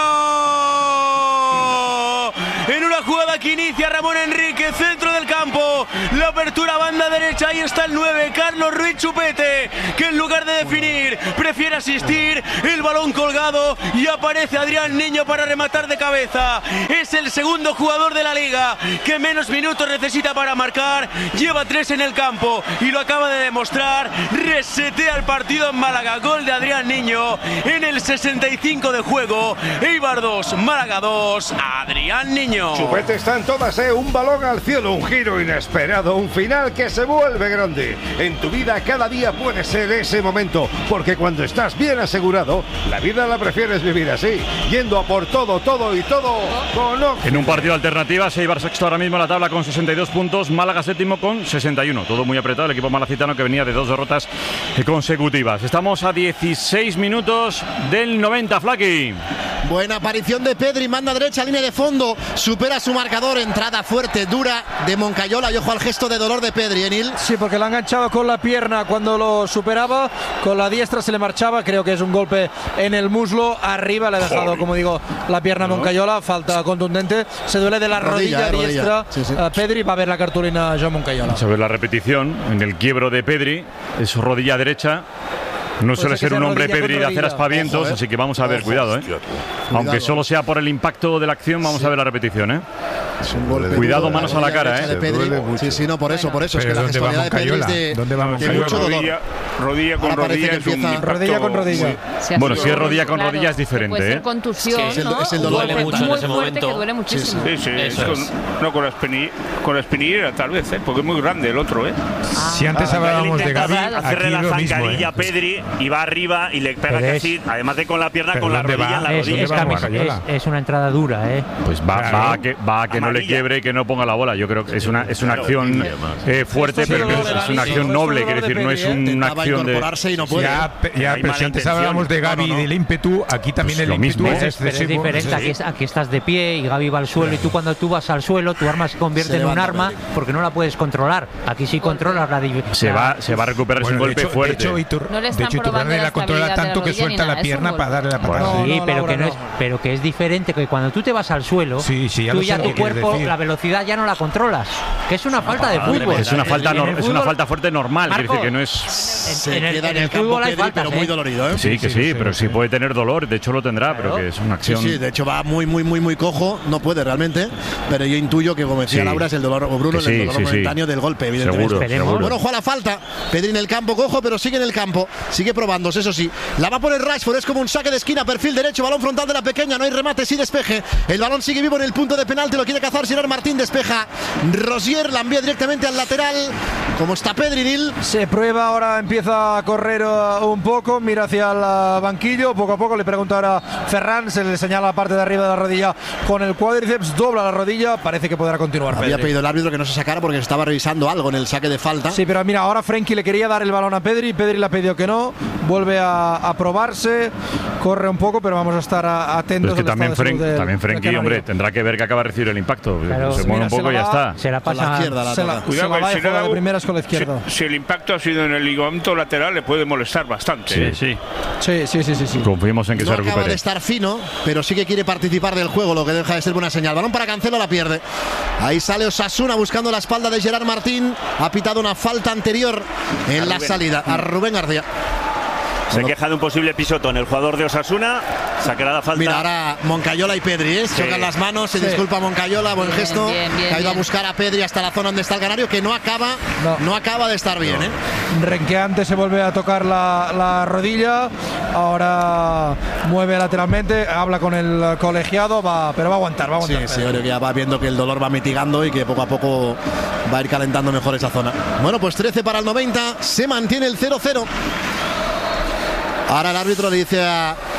S9: En una jugada que inicia Ramón Enrique, centro del campo, la apertura banda derecha, ahí está el nueve, Carlos Ruiz Chupete, que en lugar de definir prefiere asistir, el balón colgado y aparece Adrián Niño para rematar de cabeza. Es el segundo jugador de la liga que menos minutos necesita para marcar, lleva tres en el campo y lo acaba de demostrar, resetea el partido en Málaga, gol de Adrián Niño en el sesenta y cinco de juego, Eibar dos, Málaga dos, Adrián Niño.
S14: Chupete está en todas, ¿eh? Un balón al cielo, un giro inesperado, un final que se vuelve grande. En tu vida cada día puede ser ese momento, porque cuando estás bien asegurado, la vida la prefieres vivir así, yendo a por todo, todo y todo con Oxy.
S4: En un partido de alternativas, Eibar sexto ahora mismo en la tabla con sesenta y dos puntos, Málaga séptimo con sesenta y uno. Todo muy apretado, el equipo malacitano que venía de dos derrotas consecutivas. Estamos a dieciséis minutos del noventa, Flaky.
S2: Buena aparición de Pedri, manda derecha, línea de fondo, supera su marcador, entrada fuerte, dura de Moncayola y ojo al gesto de dolor de Pedri, Enil.
S6: Sí, porque la ha enganchado con la pierna cuando lo superaba, con la diestra se le marchaba, creo que es un golpe en el muslo, arriba le ha dejado, como digo, la pierna a Moncayola, falta contundente, se duele de la rodilla,
S2: Rodilla, eh, rodilla.
S6: diestra,
S2: Sí, sí.
S6: a Pedri, va a ver la cartulina Joan Moncayola.
S4: Sobre la repetición, en el quiebro de Pedri, es rodilla derecha. No
S6: Pues
S4: suele
S6: es que
S4: ser un
S6: sea
S4: hombre
S6: rodilla
S4: Pedri
S6: con
S4: de hacer
S6: rodilla.
S4: aspavientos,
S2: Ojo, eh.
S4: así que vamos a ver,
S2: Ojo,
S4: cuidado, ¿eh?
S7: hostia, tú.
S4: Aunque
S2: Cuidado.
S4: solo sea por el impacto de la acción, vamos a ver la repetición, ¿eh?
S2: Es un golpe
S4: Cuidado,
S2: duro,
S4: manos a la
S2: rodilla
S4: cara,
S2: derecha
S4: ¿eh?
S2: de Pedri.
S7: Duele mucho.
S2: Sí, sí, no, por eso, por eso. Es que
S3: Pero
S2: la
S3: ¿dónde va
S2: gestualidad de Pedri es
S3: Moncayola?
S2: de,
S3: ¿Dónde va
S2: de
S3: Moncayola?
S2: mucho dolor.
S11: rodilla, rodilla con
S2: Ahora parece
S11: rodilla
S2: que
S11: es un
S2: empieza-
S11: impacto
S6: rodilla con rodilla.
S11: muy-
S8: Sí, ha
S4: Bueno,
S8: sido-
S4: si es rodilla con
S8: claro,
S4: rodilla es
S8: que
S4: diferente,
S8: Puede
S4: ¿eh?
S8: ser contusión,
S2: Es el-
S8: ¿no?
S2: es el dolor.
S8: Duele
S2: Duele
S8: mucho
S2: mucho
S8: muy
S2: en ese
S8: fuerte,
S15: momento.
S8: que duele muchísimo.
S11: Sí, sí, es
S15: Eso
S11: con-
S15: es.
S11: no con la, espini- con la espinillera tal vez, ¿eh? Porque es muy grande el otro, ¿eh?
S3: Si antes hablábamos de
S1: Intenta
S3: Gavi,
S1: hacerle
S3: aquí
S1: la
S3: lo mismo,
S1: zancadilla
S3: ¿eh?
S1: a Pedri y va arriba y le pega
S13: Pero
S1: casi,
S13: es-
S1: además de con la pierna,
S3: ¿Pero
S1: con la
S3: dónde
S1: rodilla
S3: va?
S1: en la
S13: Es,
S1: rodilla.
S13: es,
S3: va
S13: camis-
S3: Moncayola?
S13: es- es una entrada dura, ¿eh?
S4: Pues va,
S3: Claro.
S4: va a que, va a que no le
S1: Amarilla.
S4: quiebre y que no ponga la bola. Yo creo que es una, es una acción eh, fuerte,
S6: Esto sí
S4: pero
S6: dolor
S4: es,
S6: de la
S4: es una
S6: línea,
S4: acción
S6: esto
S4: noble.
S6: dolor
S4: Quiere
S6: de
S4: decir, no es
S6: Pedri, ¿eh?
S4: una
S2: Intentaba
S4: acción de.
S2: incorporarse y no puede.
S3: Ya, pe- ya,
S1: Hay
S3: pero
S1: mala
S3: si antes
S1: intención.
S3: hablábamos de Gavi
S2: No, no, no.
S3: y del ímpetu, aquí también
S4: Pues
S3: el
S4: lo
S3: ímpetu
S4: mismo.
S3: es
S13: Pero es
S3: excesivo.
S13: diferente, aquí, es- aquí estás de pie y Gavi va al suelo y tú cuando tú vas al suelo tu arma se convierte
S2: Se
S13: en un
S2: levanta
S13: arma
S2: Pedri.
S13: porque no la puedes controlar. Aquí sí controlas la div-
S4: Se
S13: la-
S4: va, se va a recuperar
S3: Bueno,
S4: sin
S3: de
S4: golpe
S3: hecho,
S4: fuerte.
S3: De hecho, Itur-
S8: No le
S3: de
S8: están
S3: hecho,
S8: probando
S3: Iturralde
S8: la
S3: la controla
S8: estabilidad de la
S3: tanto que
S8: rodilla ni
S3: suelta la
S8: nada, es un
S3: pierna
S8: golpe.
S3: para darle la patada.
S6: No,
S13: Sí,
S6: no,
S13: pero,
S6: Laura,
S13: que no
S6: no.
S13: es, pero que es diferente, que cuando tú te vas al suelo,
S3: Sí, sí, ya
S13: tú
S3: lo
S13: ya
S3: sé lo
S13: tu
S3: que quieres
S13: cuerpo,
S3: decir.
S13: la velocidad ya no la controlas. Que es una falta de fútbol.
S4: Es una falta,
S13: En
S4: no-
S13: el
S4: es una
S13: fútbol-
S4: falta fuerte normal. Quiere
S13: Marco,
S4: decir que no es.
S2: Se
S13: en el-
S2: queda
S13: en
S2: en
S13: el
S2: el campo
S13: fútbol hay
S2: Pedri,
S13: faltas,
S2: pero muy
S13: ¿eh?
S2: dolorido, ¿eh?
S4: Sí, que sí,
S3: sí,
S4: pero
S3: sí,
S4: sí
S3: sí.
S4: puede tener dolor. De hecho, lo tendrá, pero que es una
S2: Sí,
S4: acción.
S2: sí, de hecho va muy, muy, muy, muy cojo. No puede realmente, pero yo intuyo que, como decía
S4: Sí.
S2: Laura, es el dolor, o Bruno,
S4: Que sí,
S2: el dolor
S4: sí, sí.
S2: momentáneo del golpe, evidentemente.
S4: Seguro,
S13: Esperemos.
S4: seguro.
S2: Bueno, juega la falta. Pedri en el campo, cojo, pero sigue en el campo. Sigue probándose, eso sí. La va a poner Rashford, es como un saque de esquina, perfil derecho, balón frontal de la pequeña, no hay remate, sí despeje. El balón sigue vivo en el punto de penalti, lo quiere cazar Gerard Martín, despeja. Rosier la envía directamente al lateral. Como está Pedri, Nil.
S6: Se prueba, ahora empieza a correr uh, un poco, mira hacia el uh, banquillo, poco a poco le pregunta ahora a Ferran, se le señala la parte de arriba de la rodilla con el cuádriceps, dobla la rodilla, parece que podrá continuar.
S2: Había
S6: Pedri.
S2: pedido el árbitro que no se sacara porque estaba revisando algo en el saque de falta.
S6: Sí, pero mira, ahora Frenkie le quería dar el balón a Pedri, Pedri le ha pedido que no, vuelve a, a probarse, corre un poco, pero vamos a estar a- atentos.
S4: Pero es que
S6: al
S4: también,
S6: estado de
S4: Frenk,
S6: salud del-
S4: también
S6: del
S4: Frenkie,
S6: canario.
S4: hombre, tendrá que ver que acaba de recibir el impacto.
S13: Claro.
S4: Se
S6: Mira,
S4: mueve un
S6: se
S4: poco y
S6: la
S4: ya
S6: va-
S4: está.
S13: Se la
S2: Con la
S13: pasa.
S2: izquierda la
S6: Se la,
S2: toca.
S6: se
S11: Cuidado,
S6: la
S11: que
S6: va y
S11: si le
S6: juega
S11: da
S6: de
S11: un-
S6: primeras con la izquierda.
S11: Si, si el impacto ha sido en el ligamento lateral, le puede molestar bastante.
S4: Sí,
S11: ¿eh?
S4: sí.
S6: Sí, sí, sí, sí, sí.
S4: Confiemos en que
S2: No
S4: se
S2: acaba de
S4: recupere.
S2: estar fino, pero sí que quiere participar del juego, lo que deja de ser buena señal. Balón para Cancelo, la pierde. Ahí sale Osasuna buscando la espalda de Gerard Martín. Ha pitado una falta anterior en la salida a Rubén García.
S1: Se queja de un posible pisotón el jugador de Osasuna. Sacará la falta.
S2: Mira, ahora Moncayola y Pedri, ¿eh?
S1: Sí.
S2: Chocan las manos, se
S1: Sí.
S2: disculpa Moncayola, buen
S8: Bien,
S2: gesto.
S8: bien, bien,
S2: que ha ido a
S8: bien.
S2: buscar a Pedri hasta la zona donde está el canario, que no acaba, no, acaba de estar bien, ¿eh?
S6: Renqueante se vuelve a tocar la, la rodilla, ahora mueve lateralmente, habla con el colegiado, va, pero va a aguantar, va a
S2: Sí,
S6: aguantar.
S2: sí, yo creo que ya va viendo que el dolor va mitigando y que poco a poco va a ir calentando mejor esa zona. Bueno, pues trece para el noventa, se mantiene el cero cero. Ahora el árbitro le dice a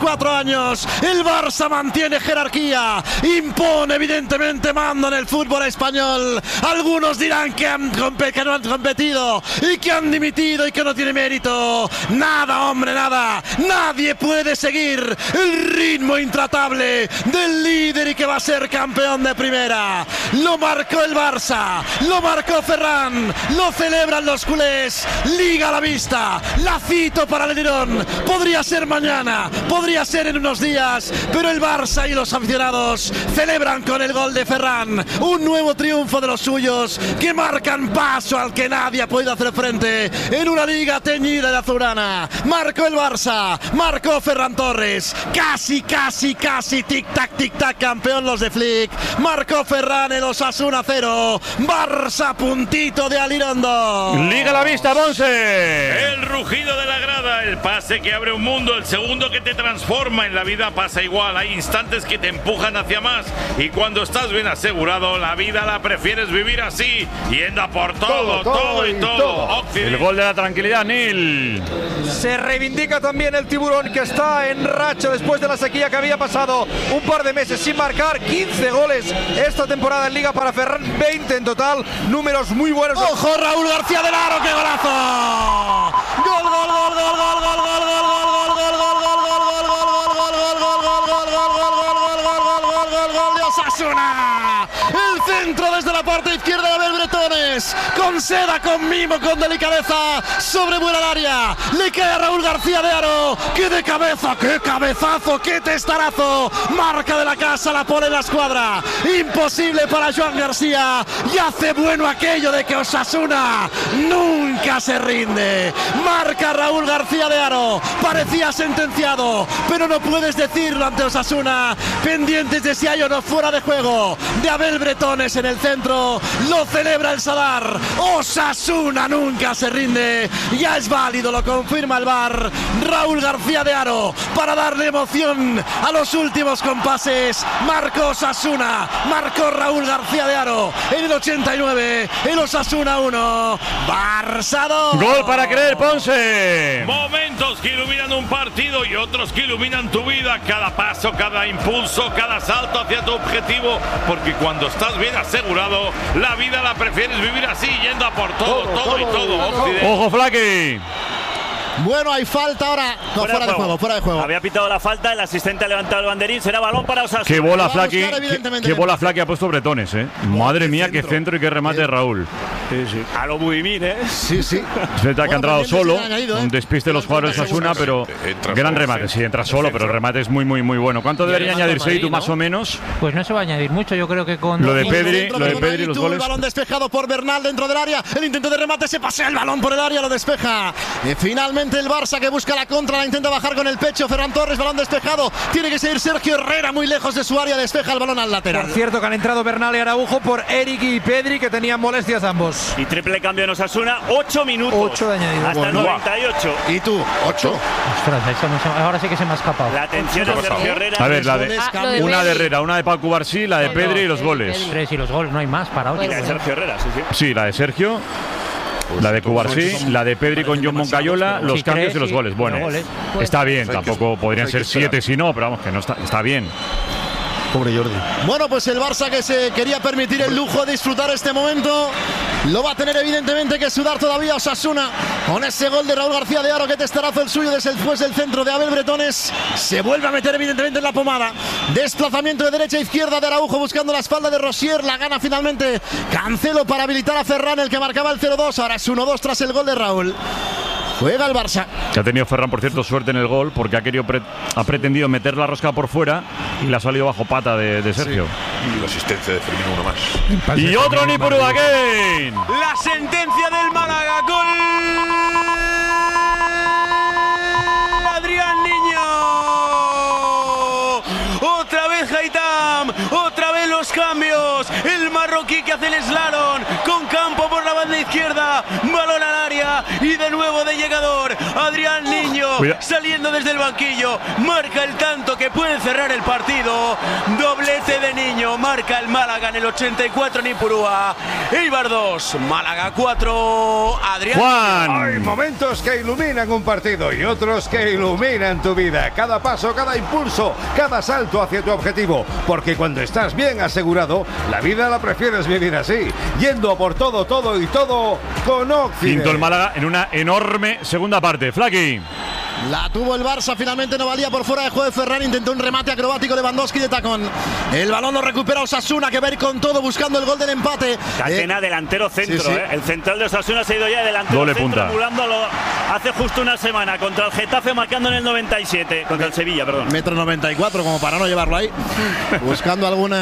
S2: cuatro años. El Barça mantiene jerarquía, impone evidentemente mando en el fútbol español. Algunos dirán que, han, que no han competido y que han dimitido y que no tiene mérito. Nada, hombre, nada. Nadie puede seguir el ritmo intratable del líder y que va a ser campeón de primera. Lo marcó el Barça, lo marcó Ferran, lo celebran los culés. Liga a la vista, la cito para el Lirón. Podría ser mañana, podría ser en unos días, pero el Barça y los aficionados celebran con el gol de Ferran un nuevo triunfo de los suyos, que marcan paso al que nadie ha podido hacer frente en una liga teñida de azulgrana. Marcó el Barça, marcó Ferran Torres, casi, casi, casi tic-tac, tic-tac, campeón los de Flick. Marcó Ferran el Osasuna cero, Barça puntito de Alirondo.
S4: Liga a la vista, Monse.
S10: El rugido de la grada, el pase que abre un mundo, el segundo que te transforma. En la vida pasa igual, hay instantes que te empujan hacia más y cuando estás bien asegurado, la vida la prefieres vivir así, yendo a por todo, todo, todo y todo, todo.
S4: El gol de la tranquilidad, Nil.
S6: Se reivindica también el Tiburón, que está en racha después de la sequía que había pasado un par de meses sin marcar. Quince goles esta temporada en Liga para Ferran, veinte en total, números muy buenos.
S2: ¡Ojo, Raúl García del Aro, qué golazo! ¡Gol, gol, gol, gol, gol, gol, gol, gol, gol, gol, gol, gol de Osasuna! El centro desde la parte izquierda de Abel Bretones, con seda, con mimo, con delicadeza, sobrevuela el área, le cae a Raúl García de Aro, que de cabeza, qué cabezazo, qué testarazo, marca de la casa, la pone en la escuadra, imposible para Joan García, y hace bueno aquello de que Osasuna nunca se rinde. Marca Raúl García de Aro, parecía sentenciado, pero no puedes decirlo ante Osasuna, pendientes de si hay o no fuera de juego de Abel Bretones en el centro. Lo celebra el Sadar. Osasuna nunca se rinde, ya es válido, lo confirma el V A R. Raúl García de Aro para darle emoción a los últimos compases. Marcó Osasuna, marcó Raúl García de Aro en el ochenta y nueve, el Osasuna uno, Barça dos.
S4: Gol para creer, Ponce.
S10: Momentos que iluminan un partido y otros que iluminan tu vida. Cada paso, cada impulso, cada salto hacia tu objetivo, porque cuando estás bien asegurado, la vida la prefieres vivir así, yendo a por todo, todo, todo y todo. Occidente.
S4: Ojo, Flaky.
S2: Bueno, hay falta ahora. No, fuera, fuera de juego, fuera de juego.
S1: Había pitado la falta, el asistente ha levantado el banderín, será balón para Osasuna.
S4: Qué bola, Flaky. Qué, qué bola, Flaky ha puesto Bretones, eh. Madre mía, qué centro y qué remate de Raúl.
S1: Sí, sí. A lo Budimir, eh.
S2: Sí, sí.
S4: Es verdad que ha entrado solo, un despiste de los jugadores de Osasuna, pero gran remate. Sí, entra solo, pero el remate es muy, muy, muy bueno. ¿Cuánto debería añadirse tú, más o menos?
S13: Pues no se va a añadir mucho, yo creo que con
S4: lo de Pedri, lo de Pedri, los goles.
S2: El balón despejado por Bernal dentro del área, el intento de remate, se pasea el balón por el área, lo despeja. Y finalmente el Barça, que busca la contra, la intenta bajar con el pecho. Ferran Torres, balón despejado, tiene que seguir Sergio Herrera muy lejos de su área, despeja el balón al lateral.
S6: Por cierto que han entrado Bernal y Araujo por Eric y Pedri, que tenían molestias ambos.
S1: Y triple cambio en Osasuna, ocho minutos.
S6: ocho de añadido.
S1: Hasta el noventa y ocho.
S2: ¿Y tú? ocho.
S13: Ostras, eso me se- ahora sí que se me ha escapado.
S1: La atención de Sergio Herrera.
S4: A ver, la de,
S8: Ah, lo de
S4: una de
S8: Pedri.
S4: Herrera, una de Paco Barsí, la de
S8: No,
S4: Pedri y
S8: no,
S4: los
S8: Pedri,
S4: goles.
S8: Pedri.
S13: Tres y los goles, no hay más para ocho.
S1: Y la de Sergio Herrera, sí, sí.
S4: Sí, la de Sergio, la de Cubarsí, la de Pedri con John Moncayola, los
S13: Sí,
S4: cambios
S13: tres,
S4: y los
S13: sí,
S4: goles. Bueno,
S13: los goles.
S4: está bien,
S7: Pues hay que-
S4: tampoco podrían
S7: hay que
S4: ser siete
S7: esperar.
S4: si no, pero vamos, que no está, está bien.
S2: Pobre Jordi. Bueno, pues el Barça, que se quería permitir el lujo de disfrutar este momento, lo va a tener evidentemente que sudar todavía Osasuna con ese gol de Raúl García de Aro. Que testarazo el suyo después del centro de Abel Bretones. Se vuelve a meter evidentemente en la pomada. Desplazamiento de derecha a izquierda de Araujo buscando la espalda de Rosier. La gana finalmente Cancelo para habilitar a Ferran, el que marcaba el cero dos. Ahora es uno dos tras el gol de Raúl. Juega el Barça.
S4: Que ha tenido Ferran, por cierto, suerte en el gol, porque ha querido pre- ha pretendido meter la rosca por fuera y le ha salido bajo pata de, de Sergio.
S7: Y la asistencia de Fermín, uno más.
S4: Y otro ni por Ubaquén.
S9: La sentencia del Málaga, gol. Adrián Niño. Otra vez Haitam, otra vez los cambios. Niños, el marroquí que hace el slalom con campo por la banda izquierda, balón al área y de nuevo de llegador Adrián Niño,
S4: Cuidado.
S9: saliendo desde el banquillo, marca el tanto que puede cerrar el partido. Doblete de Niño, marca el Málaga en el ochenta y cuatro en Ipurúa. Eibar dos, Málaga cuatro. Adrián
S4: Juan.
S14: Hay momentos que iluminan un partido y otros que iluminan tu vida. Cada paso, cada impulso, cada salto hacia tu objetivo. Porque cuando estás bien asegurado, la vida la prefieres vivir así, yendo por todo, todo y todo con Occident.
S4: Quinto el Málaga en una enorme segunda parte. Flaky.
S2: La tuvo el Barça, finalmente no valía por fuera de juego de Ferran, intentó un remate acrobático Lewandowski de tacón. El balón lo recupera Osasuna, que va a ir con todo buscando el gol del empate.
S1: Catena,
S2: eh,
S1: delantero centro,
S2: sí, sí.
S1: ¿eh? El central de Osasuna se ha ido ya de delantero
S4: Doble
S1: centro,
S4: punta.
S1: emulándolo hace justo una semana contra el Getafe, marcando en el noventa y siete, contra el Sevilla, perdón.
S2: Metro noventa y cuatro, como para no llevarlo ahí. Buscando algún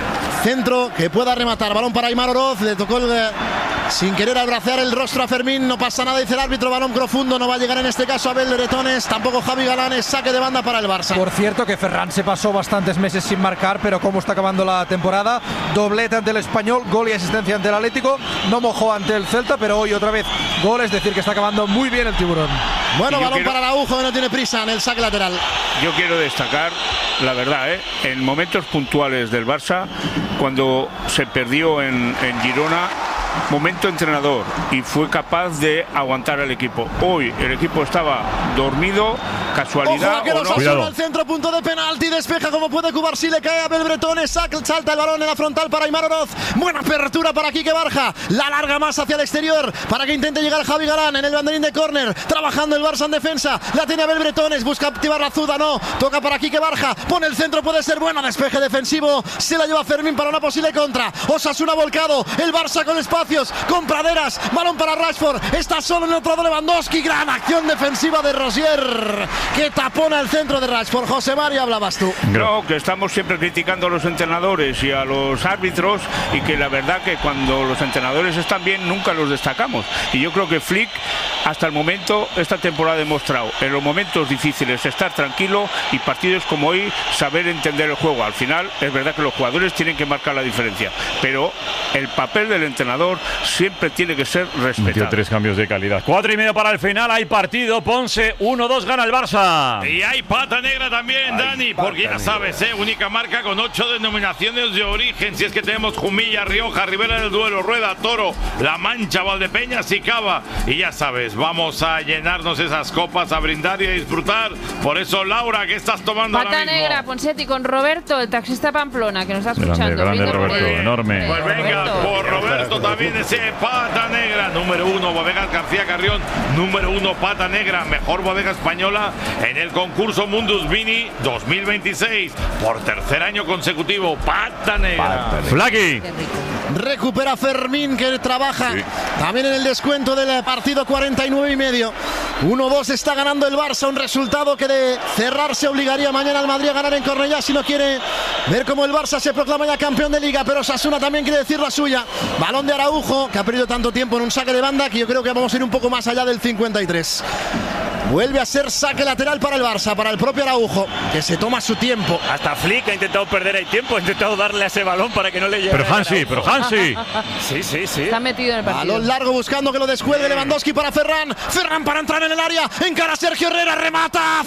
S2: centro que pueda rematar. Balón para Aimar Oroz, le tocó el, eh, sin querer abracear el rostro a Fermín. No pasa nada, dice el árbitro. Balón profundo, no va a llegar en este caso Abel Bretones, tampoco Javi Galán. Es saque de banda para el Barça.
S6: Por cierto, que Ferran se pasó bastantes meses sin marcar, pero cómo está acabando la temporada. Doblete ante el Español, gol y asistencia ante el Atlético. No mojó ante el Celta, pero hoy otra vez gol, es decir, que está acabando muy bien el Tiburón.
S2: Bueno,
S11: Y yo
S2: balón
S11: quiero-
S2: para Araujo, que no tiene prisa en el saque lateral.
S11: Yo quiero destacar, la verdad, ¿eh? en momentos puntuales del Barça, cuando se perdió en, en Girona, momento entrenador, y fue capaz de aguantar al equipo. Hoy el equipo estaba dormido, casualidad
S2: Ojo, que
S11: o
S2: los
S11: no.
S2: Osasuna al centro, punto de penalti, despeja como puede Cubar, si le cae a Abel Bretones, saca- salta el balón en la frontal para Aimar Oroz. Buena apertura para Quique Barja, la larga más hacia el exterior para que intente llegar Javi Galán en el banderín de córner, trabajando el Barça en defensa, la tiene Abel Bretones, busca activar la Zuda, no, toca para Quique Barja, pone el centro, puede ser bueno, despeje defensivo, se la lleva Fermín para una posible contra. Osasuna volcado, el Barça con espacios, con praderas, balón para Rashford, está solo en el otro lado Lewandowski, gran acción defensiva de Rosier, que tapona el centro de Rashford. José María, hablabas tú.
S11: No, que estamos siempre criticando a los entrenadores y a los árbitros, y que la verdad que cuando los entrenadores están bien nunca los destacamos. Y yo creo que Flick hasta el momento esta temporada ha demostrado en los momentos difíciles estar tranquilo, y partidos como hoy saber entender el juego. Al final es verdad que los jugadores tienen que marcar la diferencia, pero el papel del entrenador siempre tiene que ser
S4: Metió
S11: respetado.
S4: tres cambios de calidad. Cuatro y medio para el final. Hay partido. Ponce uno dos, gana el Barça.
S10: Y hay pata negra también, Dani, porque ya sabes, ¿eh? Única marca con ocho denominaciones de origen. Si es que tenemos Jumilla, Rioja, Ribera del Duero, Rueda, Toro, La Mancha, Valdepeñas y Cava. Y ya sabes, vamos a llenarnos esas copas, a brindar y a disfrutar. Por eso, Laura, ¿qué estás tomando
S8: Pata
S10: ahora mismo?
S8: negra, Ponsetti, con Roberto, el taxista Pamplona, que nos está
S4: Grande,
S8: escuchando.
S4: grande
S8: Brindo por
S4: Roberto,
S8: él.
S4: enorme.
S10: Pues venga,
S8: Roberto.
S10: por Roberto también ese pata negra. Número uno, Bodegas García Carrión. Número uno, pata negra. Mejor bodega española en el concurso Mundus Vini dos mil veintiséis. Por tercer año consecutivo, pata negra.
S4: Flaky.
S2: Recupera Fermín, que trabaja también en el descuento del partido, cuarenta y nueve y medio. uno dos está ganando el Barça, un resultado que de cerrarse obligaría mañana al Madrid a ganar en Cornellá si no quiere ver cómo el Barça se proclama ya campeón de Liga. Pero Osasuna también quiere decir la suya. Balón de Araujo, que ha perdido tanto tiempo en un saque de banda que yo creo que vamos a ir un poco más allá del cincuenta y tres. Vuelve a ser saque lateral para el Barça, para el propio Araujo, que se toma su tiempo.
S1: Hasta Flick ha intentado perder el tiempo, ha intentado darle a ese balón para que no le llegue.
S4: Pero Hansi, pero Hansi.
S1: Sí, sí, sí.
S8: Está metido en el partido.
S2: Balón largo buscando que lo descuelgue Lewandowski para Ferran. Ferran para entrar en el área. Encara a Sergio Herrera. Remata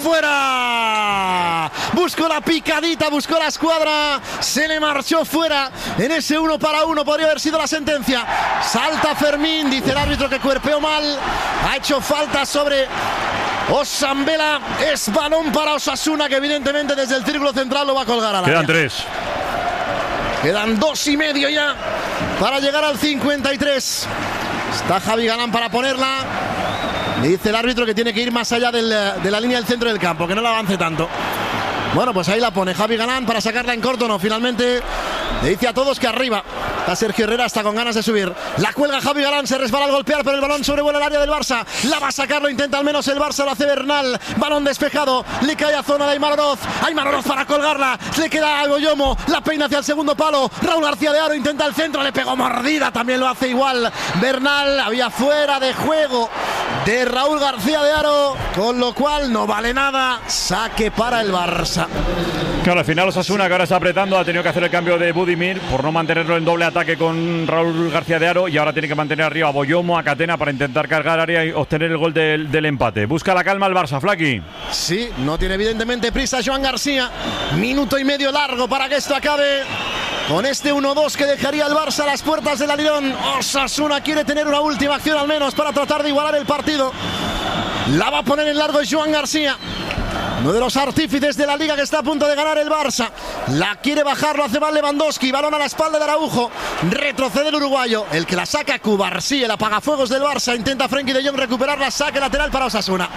S2: fuera. Buscó la picadita, buscó la escuadra. Se le marchó fuera. En ese uno para uno podría haber sido la sentencia. Salta Fermín. Dice el árbitro que cuerpeó mal. Ha hecho falta sobre Osambela. Es balón para Osasuna, que evidentemente desde el círculo central lo va a colgar a la
S4: Quedan
S2: área.
S4: tres.
S2: Quedan dos y medio ya para llegar al cincuenta y tres. Está Javi Galán para ponerla. Le dice el árbitro que tiene que ir más allá del, de la línea del centro del campo, que no la avance tanto. Bueno, pues ahí la pone Javi Galán para sacarla en corto. No, finalmente le dice a todos que arriba. Está Sergio Herrera, está con ganas de subir. La cuelga Javi Galán, se resbala al golpear, pero el balón sobrevuela el área del Barça. La va a sacar, lo intenta al menos el Barça, lo hace Bernal. Balón despejado, le cae a zona de Aimar Oroz. Aimar Oroz para colgarla, le queda a Goyomo, la peina hacia el segundo palo. Raúl García de Aro intenta el centro, le pegó mordida, también lo hace igual Bernal. Había fuera de juego de Raúl García de Haro, con lo cual no vale nada. Saque para el Barça.
S4: Claro, al final Osasuna, que ahora está apretando, ha tenido que hacer el cambio de Budimir por no mantenerlo en doble ataque con Raúl García de Haro, y ahora tiene que mantener arriba a Boyomo, a Catena, para intentar cargar área y obtener el gol del, del empate. Busca la calma el Barça, Flaqui.
S2: Sí, no tiene evidentemente prisa Joan García. Minuto y medio largo para que esto acabe con este uno dos que dejaría el Barça a las puertas del Alirón. Osasuna quiere tener una última acción al menos para tratar de igualar el partido. La va a poner en largo Joan García, uno de los artífices de la liga, que está a punto de ganar el Barça. La quiere bajar, lo hace mal Lewandowski. Balón a la espalda de Araujo. Retrocede el uruguayo. El que la saca, Cubarsí, el apagafuegos del Barça. Intenta Frenkie de Jong recuperarla. Saque lateral para Osasuna.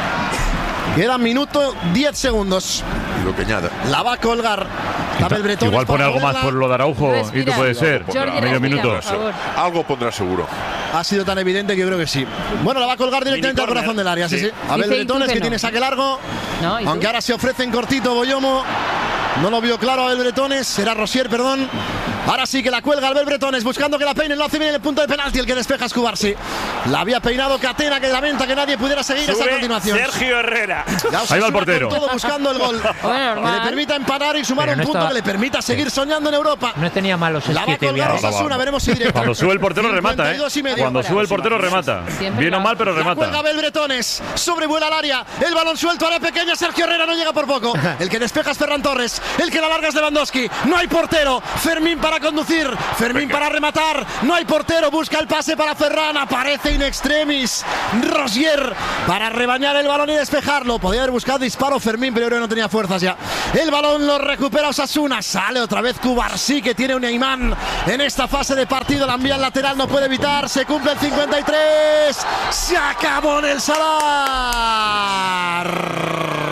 S2: Queda minuto diez segundos.
S7: Y lo que añada.
S2: La va a colgar. Bretones.
S4: Igual pone algo más por lo de Araujo. Y tú puede ser.
S7: Jordi,
S4: medio minuto.
S7: Algo pondrá seguro.
S2: Ha sido tan evidente que yo creo que sí. Bueno, la va a colgar directamente al corazón del área. Sí, sí. sí. Abel Bretones, que, que no. tiene saque largo. No, aunque ahora se ofrece en cortito Boyomo. No lo vio claro Abel Bretones. Será Rosier, perdón. Ahora sí que la cuelga Abel Bretones, buscando que la peine. Lo hace bien en el punto de penalti. El que despeja es Cubarsí. La había peinado Catena, que lamenta que nadie pudiera seguir
S1: Sube
S2: esa continuación.
S1: Sergio Herrera.
S4: Ahí va el portero.
S2: Todo buscando el gol. Bueno, que le permita emparar y sumar Pero un no punto estaba... que le permita seguir soñando en Europa.
S13: No tenía malos
S2: La va a colgar Osasuna, veremos si directo.
S4: Cuando sube el portero remata, ¿eh? Cuando sube el portero remata. Bien o mal, pero remata.
S2: La cuelga Abel Bretones. Sobrevuela al área. El balón suelto, área pequeña. Sergio Herrera no llega por poco. El que despeja es Ferran Torres. El que la larga es Lewandowski. No hay portero. Fermín para conducir. Fermín para rematar. No hay portero. Busca el pase para Ferran. Aparece in extremis Rosier para rebañar el balón y despejarlo. Podía haber buscado disparo Fermín, pero yo creo que no tenía fuerzas ya. El balón lo recupera Osasuna. Sale otra vez Cubarsí, que tiene un imán en esta fase de partido. La envía al lateral, no puede evitar. Se cumple el cincuenta y tres. Se acabó en el Sadar.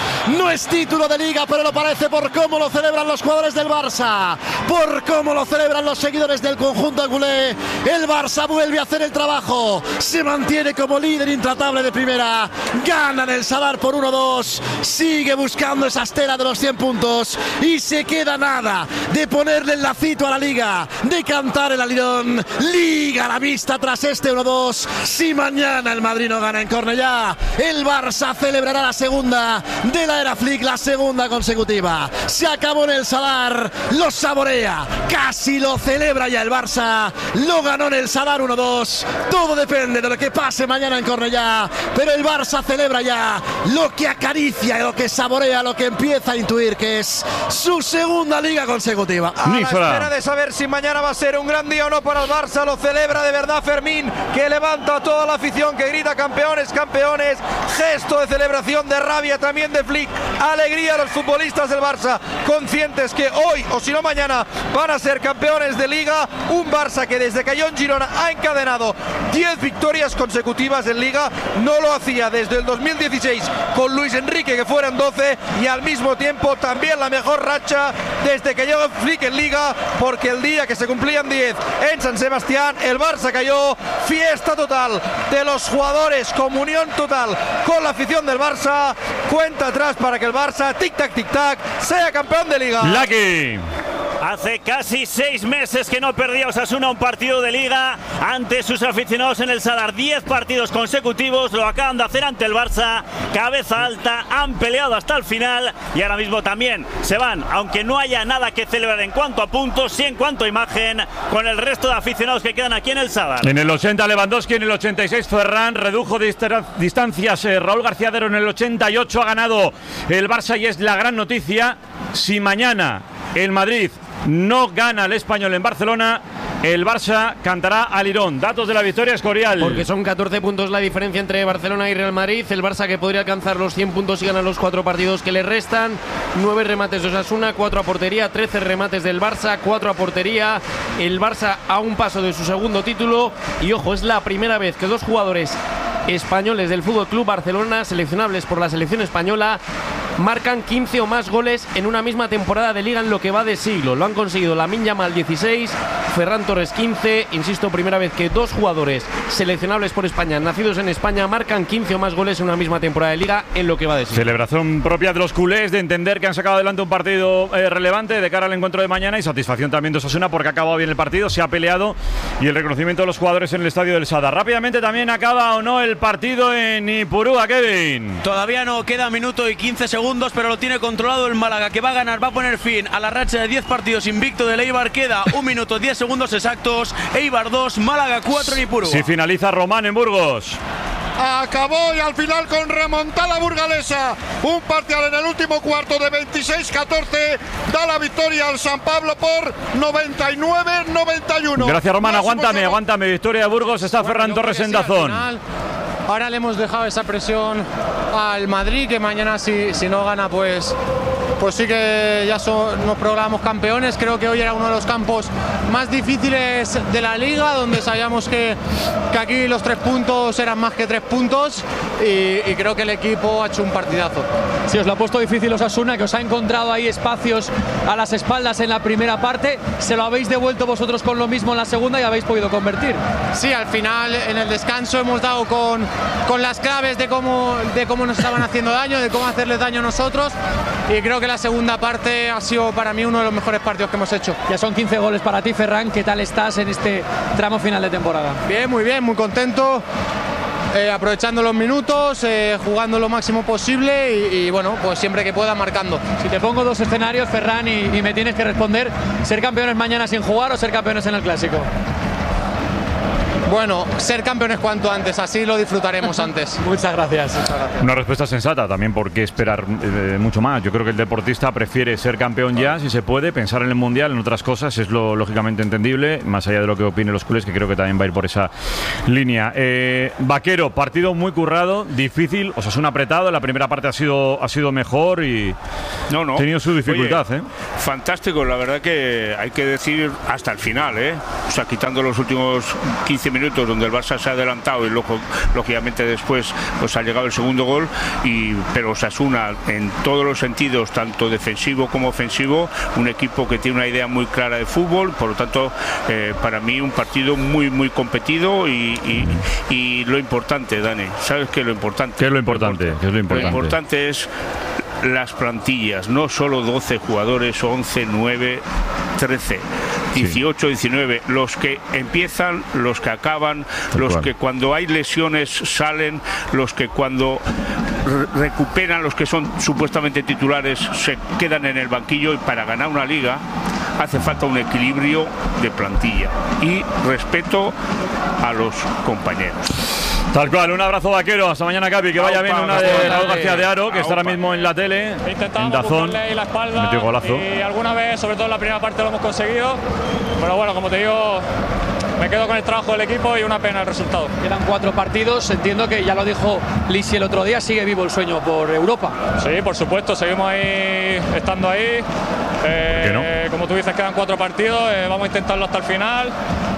S2: No es título de liga, pero lo parece por cómo lo celebran los jugadores del Barça, por cómo lo celebran los seguidores del conjunto culé. El Barça vuelve a hacer el trabajo, se mantiene como líder intratable de primera, gana en el Sadar por uno dos, sigue buscando esa estela de los cien puntos y se queda nada de ponerle el lacito a la liga, de cantar el alirón. Liga a la vista tras este uno dos. Si mañana el Madrid no gana en Cornellá, el Barça celebrará la segunda de la era Flick, la segunda consecutiva. Se acabó en el Sadar, lo saborea, casi lo celebra ya el Barça. Lo ganó en el Sadar uno dos. Todo depende de lo que pase mañana en Cornellá, pero el Barça celebra ya lo que acaricia, lo que saborea, lo que empieza a intuir que es su segunda liga consecutiva.
S6: A la espera de saber si mañana va a ser un gran día o no para el Barça, lo celebra de verdad Fermín, que levanta a toda la afición, que grita campeones, campeones. Gesto de celebración, de rabia también de Flick. Alegría a los futbolistas del Barça, conscientes que hoy o si no mañana van a ser campeones de liga. Un Barça que desde que cayó en Girona ha encadenado diez victorias consecutivas en liga. No lo hacía desde el dos mil dieciséis con Luis Enrique, que fueran doce, y al mismo tiempo también la mejor racha desde que llegó Flick en liga, porque el día que se cumplían diez en San Sebastián el Barça cayó. Fiesta total de los jugadores, comunión total con la afición del Barça. Cuenta atrás para que el Barça, tic-tac, tic-tac, sea campeón de liga.
S4: Lucky.
S1: Hace casi seis meses que no perdía Osasuna un partido de liga ante sus aficionados en el Sadar. Diez partidos consecutivos lo acaban de hacer ante el Barça. Cabeza alta, han peleado hasta el final y ahora mismo también se van, aunque no haya nada que celebrar en cuanto a puntos, sí en cuanto a imagen, con el resto de aficionados que quedan aquí en el Sadar.
S4: En el ochenta Lewandowski, en el ochenta y seis Ferran, redujo distancias eh, Raúl García de Haro, en el ochenta y ocho ha ganado el Barça, y es la gran noticia. Si mañana el Madrid no gana el Español en Barcelona, el Barça cantará al Lirón. Datos de la victoria, Escorial.
S5: Porque son catorce puntos la diferencia entre Barcelona y Real Madrid. El Barça, que podría alcanzar los cien puntos si gana los cuatro partidos que le restan. nueve remates de Osasuna, cuatro a portería, trece remates del Barça, cuatro a portería. El Barça a un paso de su segundo título. Y ojo, es la primera vez que dos jugadores españoles del F C Barcelona, seleccionables por la selección española, marcan quince o más goles en una misma temporada de liga en lo que va de siglo. Lo han conseguido Lamine Yamal dieciséis, Ferran Torres quince. Insisto, primera vez que dos jugadores seleccionables por España, nacidos en España, marcan quince o más goles en una misma temporada de Liga en lo que va de sí.
S4: Celebración propia de los culés, de entender que han sacado adelante un partido eh, relevante de cara al encuentro de mañana, y satisfacción también de Osasuna porque ha acabado bien el partido, se ha peleado, y el reconocimiento de los jugadores en el estadio del Sadar. Rápidamente también acaba o no el partido en Ipurúa, Kevin.
S9: Todavía no, queda minuto y quince segundos, pero lo tiene controlado el Málaga, que va a ganar, va a poner fin a la racha de diez partidos invicto del Eibar. Queda un minuto diez segundos exactos. Eibar dos, Málaga cuatro en Ipurúa.
S4: Si finaliza Román en Burgos.
S12: Acabó y al final con remontada burgalesa. Un parcial en el último cuarto de veintiséis catorce da la victoria al San Pablo por noventa y nueve noventa y uno.
S4: Gracias, Román. Aguántame, aguántame. Victoria de Burgos. Está bueno, Ferran Torres en Dazón.
S16: Ahora le hemos dejado esa presión al Madrid, que mañana si, si no gana, pues, pues sí que ya son, nos proclamamos campeones. Creo que hoy era uno de los campos más difíciles de la Liga, donde sabíamos que, que aquí los tres puntos eran más que tres puntos, y, y creo que el equipo ha hecho un partidazo.
S17: Sí, os lo ha puesto difícil Osasuna, que os ha encontrado ahí espacios a las espaldas en la primera parte. Se lo habéis devuelto vosotros con lo mismo en la segunda y habéis podido convertir.
S16: Sí, al final en el descanso hemos dado con, con las claves de cómo, de cómo nos estaban haciendo daño, de cómo hacerles daño a nosotros, y creo que la segunda parte ha sido para mí uno de los mejores partidos que hemos hecho.
S17: Ya son quince goles para ti, Ferran. ¿Qué tal estás en este tramo final de temporada?
S16: Bien, muy bien, muy contento. Eh, aprovechando los minutos, eh, jugando lo máximo posible y, y bueno, pues siempre que pueda marcando.
S17: Si te pongo dos escenarios, Ferran, y, y me tienes que responder, ¿ser campeones mañana sin jugar o ser campeones en el Clásico?
S16: Bueno, ser campeones cuanto antes, así lo disfrutaremos antes.
S17: Muchas gracias.
S16: Muchas gracias.
S4: Una respuesta sensata, también porque esperar eh, mucho más. Yo creo que el deportista prefiere ser campeón ya, si se puede, pensar en el Mundial, en otras cosas, es lo lógicamente entendible, más allá de lo que opinen los culés, que creo que también va a ir por esa línea. Eh, Vaquero, partido muy currado, difícil, Osasuna apretado, la primera parte ha sido, ha sido mejor y
S11: no, no.
S4: ha tenido su dificultad.
S11: Oye,
S4: ¿eh?
S11: Fantástico, la verdad que hay que decir hasta el final, ¿eh? O sea, quitando los últimos quince minutos donde el Barça se ha adelantado y luego, lógicamente después pues ha llegado el segundo gol, y, pero Osasuna en todos los sentidos, tanto defensivo como ofensivo, un equipo que tiene una idea muy clara de fútbol, por lo tanto eh, para mí un partido muy muy competido y, y, y lo importante, Dani, ¿sabes qué es lo importante?
S4: ¿Qué es lo importante? ¿Qué es lo importante?
S11: Lo importante es las plantillas, no solo doce jugadores, once, nueve, trece, dieciocho, diecinueve, los que empiezan, los que acaban, Tal los cual. que cuando hay lesiones salen, los que cuando re recuperan, los que son supuestamente titulares se quedan en el banquillo, y para ganar una liga hace falta un equilibrio de plantilla y respeto a los compañeros.
S4: Tal cual, un abrazo, Vaquero. Hasta mañana, Capi. Que vaya bien. Una de Raúl García de Aro, que está ahora mismo en la tele.
S18: Intentamos
S4: en Dazón.
S18: buscarle la espalda.
S4: Metió golazo.
S18: Y alguna vez, sobre todo en la primera parte, lo hemos conseguido. Pero bueno, como te digo, me quedo con el trabajo del equipo y una pena el resultado.
S17: Quedan cuatro partidos. Entiendo que ya lo dijo Lisi el otro día. Sigue vivo el sueño por Europa.
S18: Sí, por supuesto. Seguimos ahí, estando ahí. Eh,
S4: ¿Por qué no?
S18: Como tú dices, quedan cuatro partidos. Eh, vamos a intentarlo hasta el final.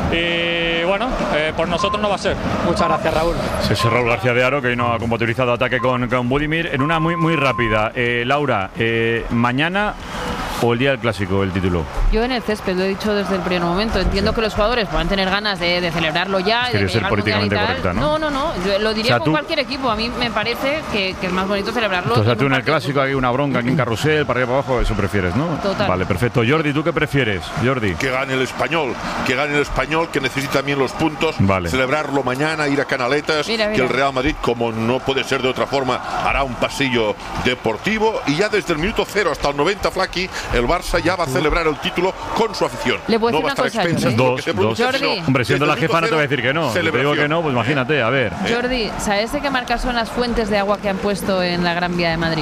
S18: Y bueno, eh, por nosotros no va a ser.
S17: Muchas gracias, Raúl.
S4: Sí, es Raúl García de Aro, que hoy no ha compatibilizado ataque con, con Budimir. En una muy muy rápida, eh, Laura, eh, mañana o el día del Clásico, el título.
S8: Yo en el césped, lo he dicho desde el primer momento. Entiendo que los jugadores puedan tener ganas de, de celebrarlo ya.
S4: Quieres ser políticamente correcta, ¿no?
S8: No, no, no. Yo lo diría
S4: O sea,
S8: con
S4: tú...
S8: cualquier equipo. A mí me parece que, que es más bonito celebrarlo.
S4: O sea, tú en el Clásico hay una bronca aquí en Carrusel, para arriba para abajo, eso prefieres, ¿no?
S8: Total.
S4: Vale, perfecto. Jordi, ¿tú qué prefieres? Jordi.
S7: Que gane el Español, que gane el Español, que necesita también los puntos,
S4: vale.
S7: Celebrarlo mañana, ir a Canaletas,
S8: mira, mira.
S7: que el Real Madrid, como no puede ser de otra forma, hará un pasillo deportivo, y ya desde el minuto cero hasta el noventa, Flaky, el Barça ya va a celebrar el título con su afición.
S8: Le puedo
S7: no va a
S8: decir
S7: estar
S8: una cosa,
S7: expensas
S4: dos,
S7: de
S4: dos.
S8: Jordi.
S4: Hombre, siendo la jefa no te voy a decir que no. Si te digo que no, pues imagínate, a ver.
S8: Jordi, ¿sabes de qué marcas son las fuentes de agua que han puesto en la Gran Vía de Madrid?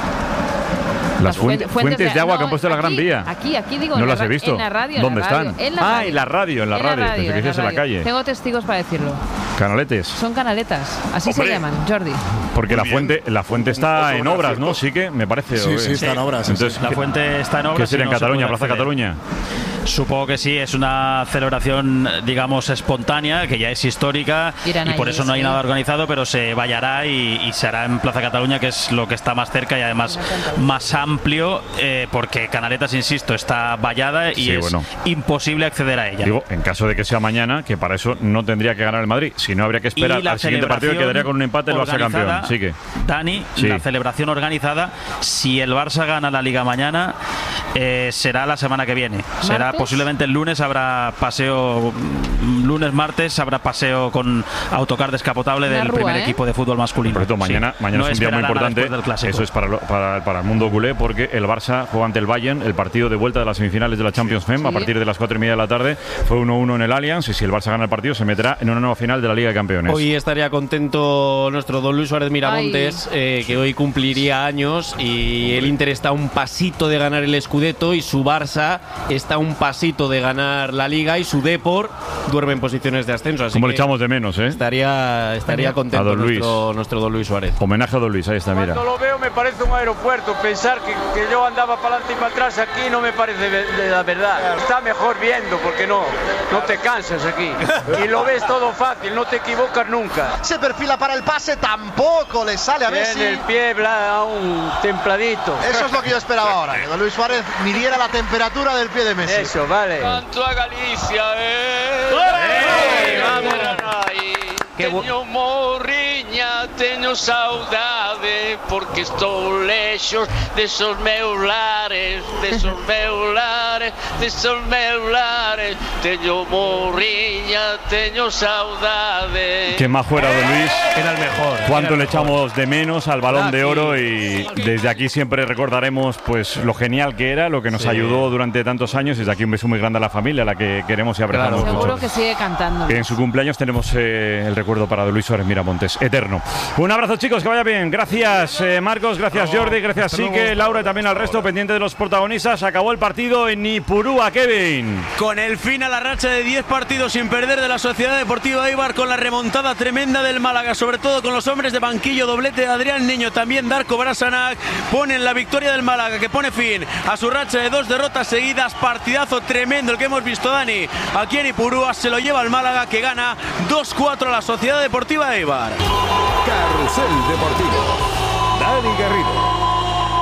S4: Las fuentes, fuentes de, de agua no, que han puesto en la Gran Vía.
S8: Aquí, aquí digo.
S4: No las he visto.
S8: En la radio.
S4: ¿Dónde
S8: en la radio,
S4: están?
S8: En la
S4: ah,
S8: radio.
S4: en la radio, en la
S8: en
S4: radio.
S8: La radio
S4: Pensé que decías en la calle.
S8: Tengo testigos para decirlo.
S4: Canaletes.
S8: Son canaletas, así
S7: Hombre.
S8: se llaman, Jordi.
S4: Porque la fuente, la fuente está en obras, ¿no? Sí que me parece.
S2: Sí, sí, está en obras.
S4: Entonces,
S15: la fuente está en obras.
S4: ¿Qué sería en
S15: no
S4: Cataluña,
S15: se
S4: Plaza
S15: acceder.
S4: Cataluña?
S15: Supongo que sí, es una celebración, digamos, espontánea, que ya es histórica
S8: Irán
S15: y por
S8: ahí,
S15: eso no hay
S8: sí.
S15: nada organizado, pero se vallará y, y se hará en Plaza Cataluña, que es lo que está más cerca y además más amplio, eh, porque Canaletas, insisto, está vallada y
S4: Sí,
S15: es
S4: bueno.
S15: imposible acceder a ella.
S4: Digo, en caso de que sea mañana, que para eso no tendría que ganar el Madrid. Si no, habría que esperar
S15: Y la
S4: al siguiente partido y quedaría con un empate el Barça
S15: organizada,
S4: campeón. Sí que.
S15: Dani,
S4: Sí.
S15: la celebración organizada, si el Barça gana la Liga mañana, eh, será la semana que viene. Será
S8: ¿Martes?
S15: posiblemente el lunes, habrá paseo, lunes, martes, habrá paseo con autocar descapotable
S8: Una
S15: del
S8: rúa,
S15: primer
S8: ¿eh?
S15: equipo de fútbol masculino.
S4: Por cierto, mañana,
S15: Sí.
S4: mañana
S15: No
S4: es un día muy
S15: esperará nada
S4: importante.
S15: después del clásico.
S4: Eso es para, lo- para, para el mundo culé, porque el Barça juega ante el Bayern el partido de vuelta de las semifinales de la Champions Fem a partir de las cuatro y media de la tarde. Fue uno uno en el Allianz y si el Barça gana el partido se meterá en una nueva final de la Liga de Campeones.
S5: Hoy estaría contento nuestro don Luis Suárez Miramontes, eh, que hoy cumpliría años y el Inter está a un pasito de ganar el Scudetto y su Barça está a un pasito de ganar la Liga y su Depor duerme en posiciones de ascenso. Así
S4: Como
S5: que
S4: le echamos de menos, ¿eh?
S5: estaría, estaría
S4: A
S5: contento
S4: don Luis.
S5: nuestro, nuestro don Luis Suárez.
S4: Homenaje a don Luis, ahí está, mira.
S19: Cuando lo veo me parece un aeropuerto. Pensar que, que yo andaba para adelante y para atrás aquí no me parece de, de la verdad. Está mejor viendo porque no, no te cansas aquí. Y lo ves todo fácil, no te equivocas nunca.
S2: Se perfila para el pase, tampoco le sale a Messi.
S19: Tiene el pie bla, un templadito.
S2: Eso es lo que yo esperaba ahora, que don Luis Suárez midiera la temperatura del pie de Messi.
S19: Eso, vale.
S20: Canto a Galicia, eh.
S19: ¡Eh! ¡Vamos!
S20: Teño morriña, teño saudade, porque estou lexos desos meus lares, desos meus lares, desos meus lares. Teño morriña, teño saudade.
S4: Que más fuera don Luis.
S5: Era el mejor.
S4: Cuánto le echamos de menos al Balón de Oro y desde aquí siempre recordaremos pues lo genial que era, lo que nos
S5: Sí.
S4: ayudó durante tantos años. Desde aquí un beso muy grande a la familia, a la que queremos y abrazamos mucho.
S8: Seguro que sigue cantando.
S4: Que en su cumpleaños tenemos eh, el recuerdo para don Luis Suárez Miramontes, eterno. Un abrazo, chicos, que vaya bien. Gracias, eh, Marcos, gracias, Jordi, gracias, Sique, Laura y también al resto, pendiente de los protagonistas. Acabó el partido en Ipurúa, Kevin.
S9: Con el fin a la racha de diez partidos sin perder de la Sociedad Deportiva Eibar, con la remontada tremenda del Málaga, sobre todo con los hombres de banquillo, doblete de Adrián Niño, también Darko Brasanac, ponen la victoria del Málaga, que pone fin a su racha de dos derrotas seguidas. Partidazo tremendo el que hemos visto, Dani, aquí en Ipurúa. Se lo lleva el Málaga, que gana dos cuatro a la Sociedad Deportiva Eibar.
S21: Carrusel Deportivo. Dani Garrido.